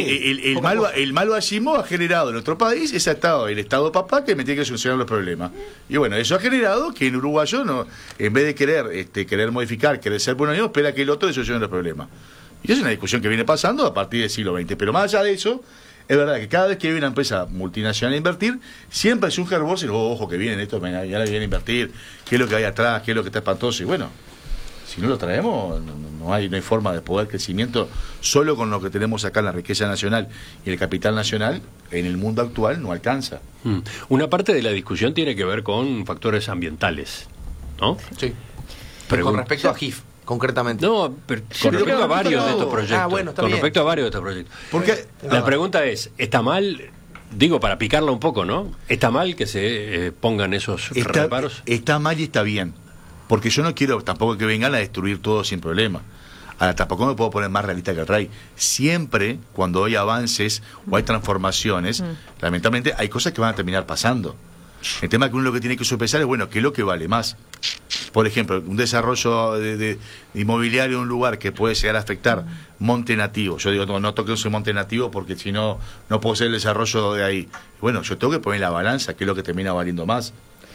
el mal vallismo ha generado en nuestro país ese Estado, el Estado papá, que me tiene que solucionar los problemas. Y bueno, eso ha generado que el uruguayo, no, en vez de querer modificar, querer ser bueno, espera que el otro le solucione los problemas. Y es una discusión que viene pasando a partir del siglo XX. Pero más allá de eso, es verdad que cada vez que viene una empresa multinacional a invertir, siempre surge el voz y ojo, que vienen estos, ya vienen a invertir, qué es lo que hay atrás, qué es lo que está espantoso. Y bueno, si no lo traemos, no hay forma de poder crecimiento solo con lo que tenemos acá en la riqueza nacional y el capital nacional, en el mundo actual no alcanza. Una parte de la discusión tiene que ver con factores ambientales, ¿no? Sí. Con respecto a GIF. Concretamente. No, pero con respecto a varios de estos proyectos. Con respecto a varios de estos proyectos. Porque la pregunta es, ¿está mal? Digo, para picarla un poco, ¿no? ¿Está mal que se pongan esos reparos? Está mal y está bien. Porque yo no quiero tampoco que vengan a destruir todo sin problema. Ahora, tampoco me puedo poner más realista que el rey. Siempre, cuando hay avances o hay transformaciones, lamentablemente hay cosas que van a terminar pasando. El tema que uno lo que tiene que sopesar es, bueno, ¿qué es lo que vale más? por ejemplo, un desarrollo de inmobiliario en un lugar que puede llegar a afectar monte nativo. Yo digo, no toque ese monte nativo porque si no, no puedo hacer el desarrollo de ahí. Bueno, yo tengo que poner la balanza, que es lo que termina valiendo más.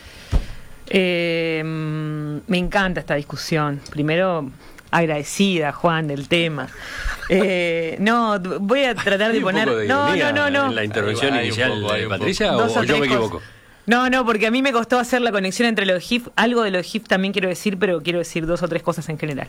Me encanta esta discusión. Primero, agradecida, Juan, del tema. No, voy a tratar de poner... No. ¿En la intervención inicial de Patricia o yo me equivoco? No, porque a mí me costó hacer la conexión entre lo de GIF. Algo de lo de GIF también quiero decir, pero quiero decir 2 o 3 cosas en general.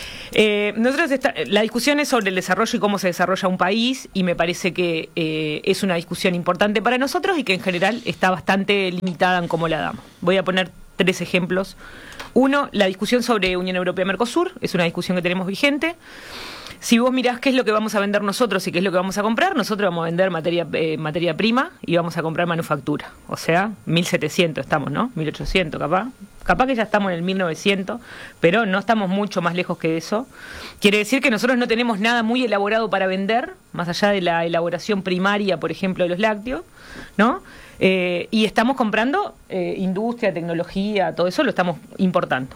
La discusión es sobre el desarrollo y cómo se desarrolla un país, y me parece que es una discusión importante para nosotros y que en general está bastante limitada en cómo la damos. Voy a poner 3 ejemplos. 1, la discusión sobre Unión Europea-Mercosur, es una discusión que tenemos vigente. Si vos mirás qué es lo que vamos a vender nosotros y qué es lo que vamos a comprar, nosotros vamos a vender materia prima y vamos a comprar manufactura. O sea, 1.700 estamos, ¿no? 1.800 capaz. Capaz que ya estamos en el 1.900, pero no estamos mucho más lejos que eso. Quiere decir que nosotros no tenemos nada muy elaborado para vender, más allá de la elaboración primaria, por ejemplo, de los lácteos, ¿no? Y estamos comprando industria, tecnología, todo eso lo estamos importando.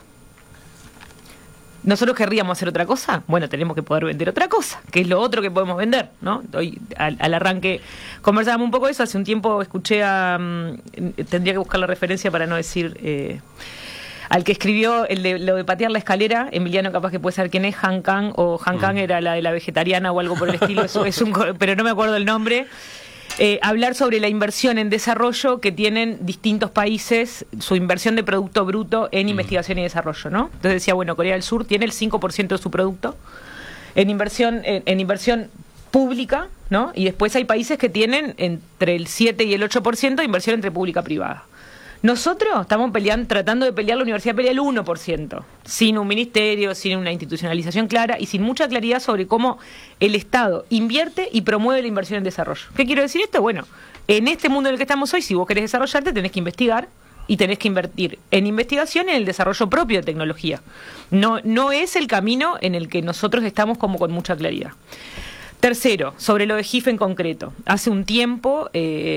¿Nosotros querríamos hacer otra cosa? Bueno, tenemos que poder vender otra cosa, que es lo otro que podemos vender, ¿no? Hoy, al arranque, conversábamos un poco de eso. Hace un tiempo escuché tendría que buscar la referencia para no decir... al que escribió lo de patear la escalera, Emiliano capaz que puede saber quién es, Han Kang, o Han Kang era la de la vegetariana o algo por el estilo, pero no me acuerdo el nombre. Hablar sobre la inversión en desarrollo que tienen distintos países, su inversión de Producto Bruto en investigación y desarrollo, ¿no? Entonces decía, bueno, Corea del Sur tiene el 5% de su producto en inversión pública, ¿no? Y después hay países que tienen entre el 7 y el 8% de inversión entre pública y privada. Nosotros estamos tratando de pelear, la universidad pelea el 1%, sin un ministerio, sin una institucionalización clara y sin mucha claridad sobre cómo el Estado invierte y promueve la inversión en desarrollo. ¿Qué quiero decir esto? Bueno, en este mundo en el que estamos hoy, si vos querés desarrollarte, tenés que investigar y tenés que invertir en investigación y en el desarrollo propio de tecnología. No es el camino en el que nosotros estamos como con mucha claridad. Tercero, sobre lo de GIF en concreto. Hace un tiempo,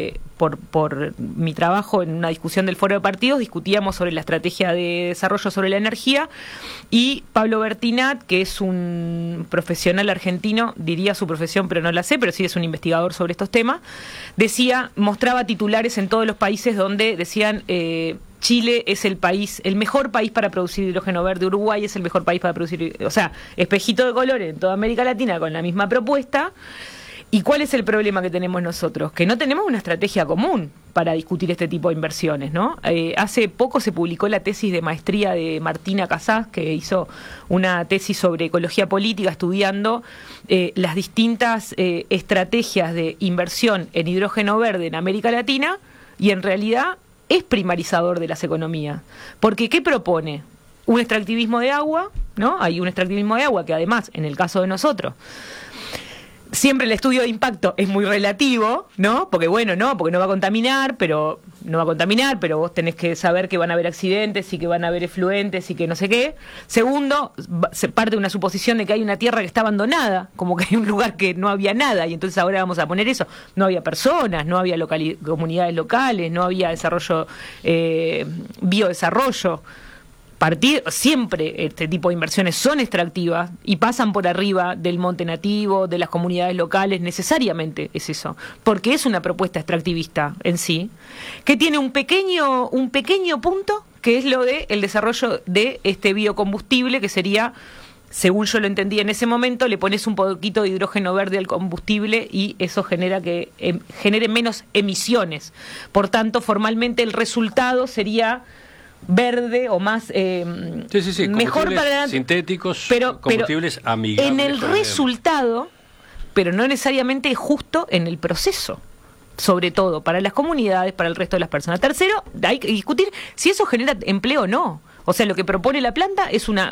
por mi trabajo en una discusión del Foro de Partidos, discutíamos sobre la estrategia de desarrollo sobre la energía, y Pablo Bertinat, que es un profesional argentino, diría su profesión, pero no la sé, pero sí es un investigador sobre estos temas, mostraba titulares en todos los países donde decían... Chile es el mejor país para producir hidrógeno verde, Uruguay es el mejor país para producir, o sea, espejito de colores en toda América Latina con la misma propuesta. ¿Y cuál es el problema que tenemos nosotros? Que no tenemos una estrategia común para discutir este tipo de inversiones, ¿no? Hace poco se publicó la tesis de maestría de Martina Casás, que hizo una tesis sobre ecología política estudiando las distintas estrategias de inversión en hidrógeno verde en América Latina, y en realidad es primarizador de las economías. Porque ¿qué propone? Un extractivismo de agua, ¿no? Hay un extractivismo de agua que además, en el caso de nosotros, siempre el estudio de impacto es muy relativo, ¿no? Porque porque no va a contaminar, pero vos tenés que saber que van a haber accidentes y que van a haber efluentes y que no sé qué. Segundo, se parte de una suposición de que hay una tierra que está abandonada, como que hay un lugar que no había nada, y entonces ahora vamos a poner eso. No había personas, no había comunidades locales, no había desarrollo, biodesarrollo. Siempre este tipo de inversiones son extractivas y pasan por arriba del monte nativo, de las comunidades locales, necesariamente es eso, porque es una propuesta extractivista en sí, que tiene un pequeño punto, que es lo de el desarrollo de este biocombustible, que sería, según yo lo entendí en ese momento, le pones un poquito de hidrógeno verde al combustible y eso genera que genere menos emisiones. Por tanto, formalmente el resultado sería verde o más mejor para sintéticos, pero combustibles amigables en el resultado, pero no necesariamente justo en el proceso, sobre todo para las comunidades, para el resto de las personas. Tercero, hay que discutir si eso genera empleo o no. O sea, lo que propone la planta es una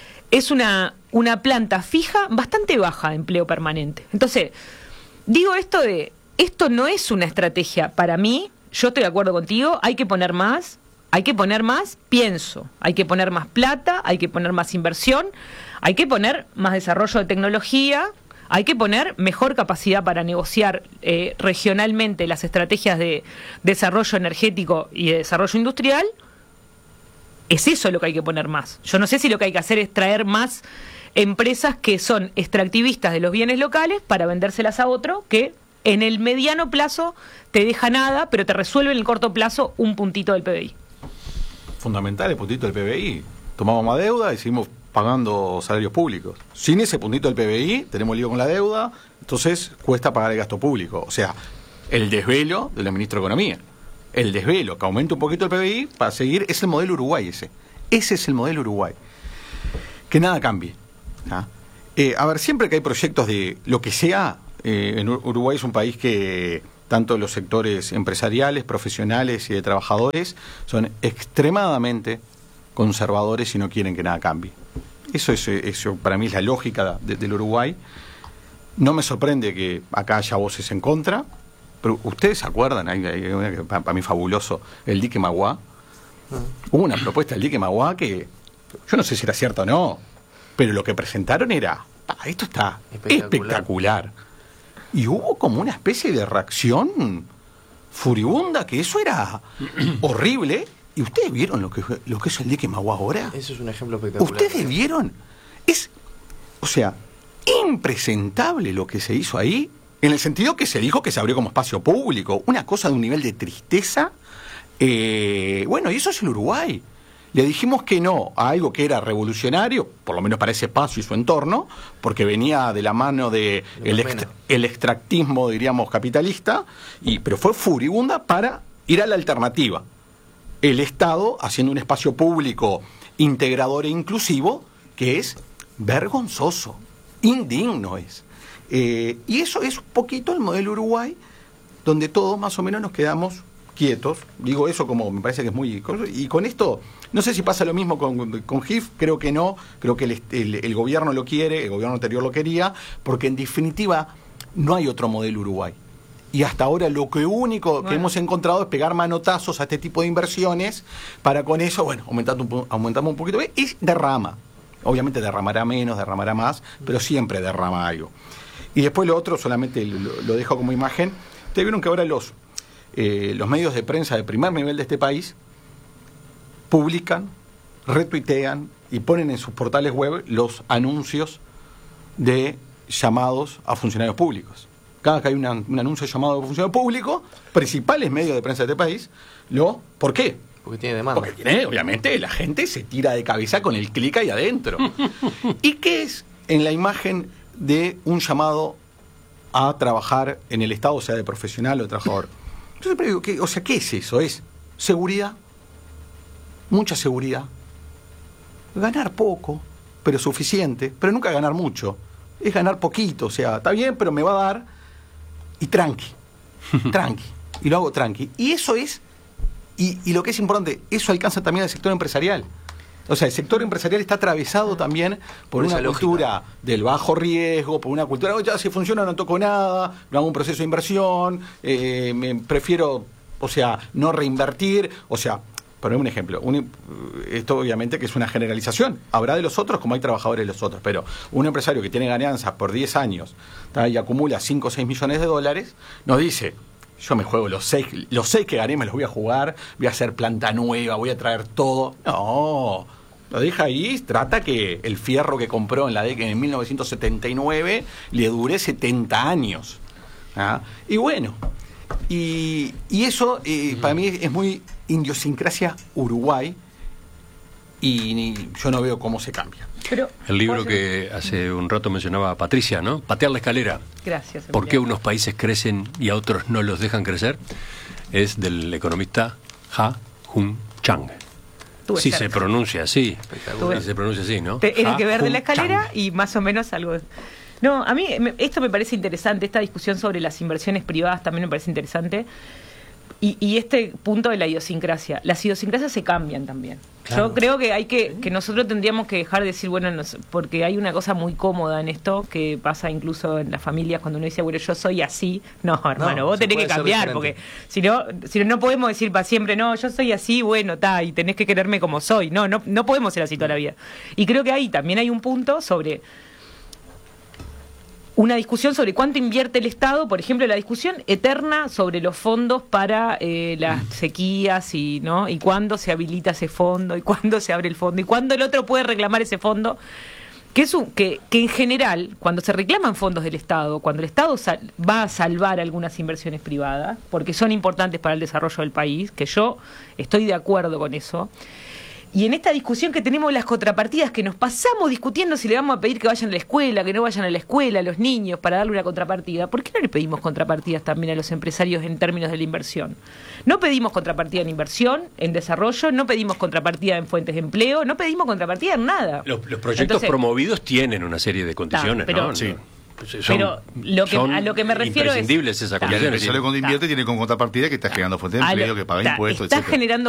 planta fija bastante baja de empleo permanente. Entonces, digo esto no es una estrategia para mí. Yo estoy de acuerdo contigo, hay que poner más, pienso, hay que poner más plata, hay que poner más inversión, hay que poner más desarrollo de tecnología, hay que poner mejor capacidad para negociar regionalmente las estrategias de desarrollo energético y de desarrollo industrial, es eso lo que hay que poner más. Yo no sé si lo que hay que hacer es traer más empresas que son extractivistas de los bienes locales para vendérselas a otro que en el mediano plazo te deja nada, pero te resuelve en el corto plazo un puntito del PBI. Fundamental el puntito del PBI. Tomamos más deuda y seguimos pagando salarios públicos. Sin ese puntito del PBI tenemos lío con la deuda, entonces cuesta pagar el gasto público. O sea, el desvelo del ministro de Economía. El desvelo, que aumente un poquito el PBI para seguir, es el modelo Uruguay ese. Ese es el modelo Uruguay. Que nada cambie. ¿Ah? A ver, siempre que hay proyectos de lo que sea, en Uruguay es un país que tanto los sectores empresariales, profesionales y de trabajadores son extremadamente conservadores y no quieren que nada cambie. Eso para mí es la lógica del Uruguay. No me sorprende que acá haya voces en contra, pero ustedes se acuerdan, hay una que para mí fabuloso, el dique Maguá. Hubo una propuesta del dique Maguá que yo no sé si era cierta o no, pero lo que presentaron era, esto está espectacular. Y hubo como una especie de reacción furibunda, que eso era horrible. ¿Y ustedes vieron lo que es el dique Maguá ahora? Eso es un ejemplo espectacular. ¿Ustedes vieron? O sea, impresentable lo que se hizo ahí, en el sentido que se dijo que se abrió como espacio público. Una cosa de un nivel de tristeza. Bueno, y eso es el Uruguay. Le dijimos que no a algo que era revolucionario, por lo menos para ese espacio y su entorno, porque venía de la mano de el extractismo, diríamos, capitalista, pero fue furibunda para ir a la alternativa. El Estado haciendo un espacio público integrador e inclusivo, que es vergonzoso, indigno es. Y eso es un poquito el modelo Uruguay, donde todos más o menos nos quedamos quietos. Digo eso como me parece que es muy... Y con esto, no sé si pasa lo mismo con GIF, creo que no, creo que el gobierno lo quiere, el gobierno anterior lo quería, porque en definitiva no hay otro modelo Uruguay. Y hasta ahora lo único que hemos encontrado es pegar manotazos a este tipo de inversiones para con eso, bueno, aumentamos un poquito, y derrama. Obviamente derramará menos, derramará más, pero siempre derrama algo. Y después lo otro, solamente lo dejo como imagen. Ustedes vieron que ahora los medios de prensa de primer nivel de este país publican, retuitean y ponen en sus portales web los anuncios de llamados a funcionarios públicos. Cada que hay un anuncio de llamado a funcionario público, principales medios de prensa de este país, ¿por qué? Porque tiene demanda. Porque obviamente, la gente se tira de cabeza con el clic ahí adentro. ¿Y qué es en la imagen de un llamado a trabajar en el Estado, sea de profesional o de trabajador? Yo siempre digo, ¿qué es eso? Es seguridad, mucha seguridad, ganar poco, pero suficiente, pero nunca ganar mucho. Es ganar poquito, o sea, está bien, pero me va a dar, y tranqui, y lo hago tranqui. Y eso es, y lo que es importante, eso alcanza también al sector empresarial. O sea, el sector empresarial está atravesado también por una cultura del bajo riesgo, por una cultura, ya si funciona no toco nada, no hago un proceso de inversión, prefiero, no reinvertir, poner un ejemplo, esto obviamente que es una generalización, habrá de los otros como hay trabajadores de los otros, pero un empresario que tiene ganancias por 10 años y acumula 5 o 6 millones de dólares, nos dice, yo me juego los 6 que gané, me los voy a jugar, voy a hacer planta nueva, voy a traer todo. No, lo deja ahí, trata que el fierro que compró en 1979 le dure 70 años. ¿Ah? Y bueno, y eso para mí es muy idiosincrasia Uruguay, y yo no veo cómo se cambia. Pero, el libro que hace un rato mencionaba Patricia, ¿no? Patear la escalera. Gracias. ¿Por qué unos países crecen y a otros no los dejan crecer? Es del economista Ha-Joon Chang. Sí se pronuncia así. Se pronuncia así, ¿no? Tiene que ver de la escalera y más o menos algo... No, a mí esto me parece interesante, esta discusión sobre las inversiones privadas también me parece interesante. Y este punto de la idiosincrasia. Las idiosincrasias se cambian también. Claro. Yo creo que que nosotros tendríamos que dejar de decir, porque hay una cosa muy cómoda en esto, que pasa incluso en las familias cuando uno dice, yo soy así. No, hermano, vos tenés que cambiar, porque si no podemos decir para siempre, no, yo soy así, y tenés que quererme como soy. No podemos ser así toda la vida. Y creo que ahí también hay un punto sobre... una discusión sobre cuánto invierte el Estado, por ejemplo, la discusión eterna sobre los fondos para las sequías y cuándo se habilita ese fondo y cuándo se abre el fondo y cuándo el otro puede reclamar ese fondo, que en general, cuando se reclaman fondos del Estado, cuando el Estado va a salvar algunas inversiones privadas, porque son importantes para el desarrollo del país, que yo estoy de acuerdo con eso. Y en esta discusión que tenemos las contrapartidas, que nos pasamos discutiendo si le vamos a pedir que vayan a la escuela, que no vayan a la escuela, a los niños, para darle una contrapartida, ¿por qué no le pedimos contrapartidas también a los empresarios en términos de la inversión? No pedimos contrapartida en inversión, en desarrollo, no pedimos contrapartida en fuentes de empleo, no pedimos contrapartida en nada. Los proyectos promovidos tienen una serie de condiciones, pero, ¿no? Sí. Pero a lo que me refiero es... imprescindibles esas condiciones. Y el empresario cuando invierte tiene como contrapartida que está generando fuentes de empleo, que paga impuestos, está etcétera. generando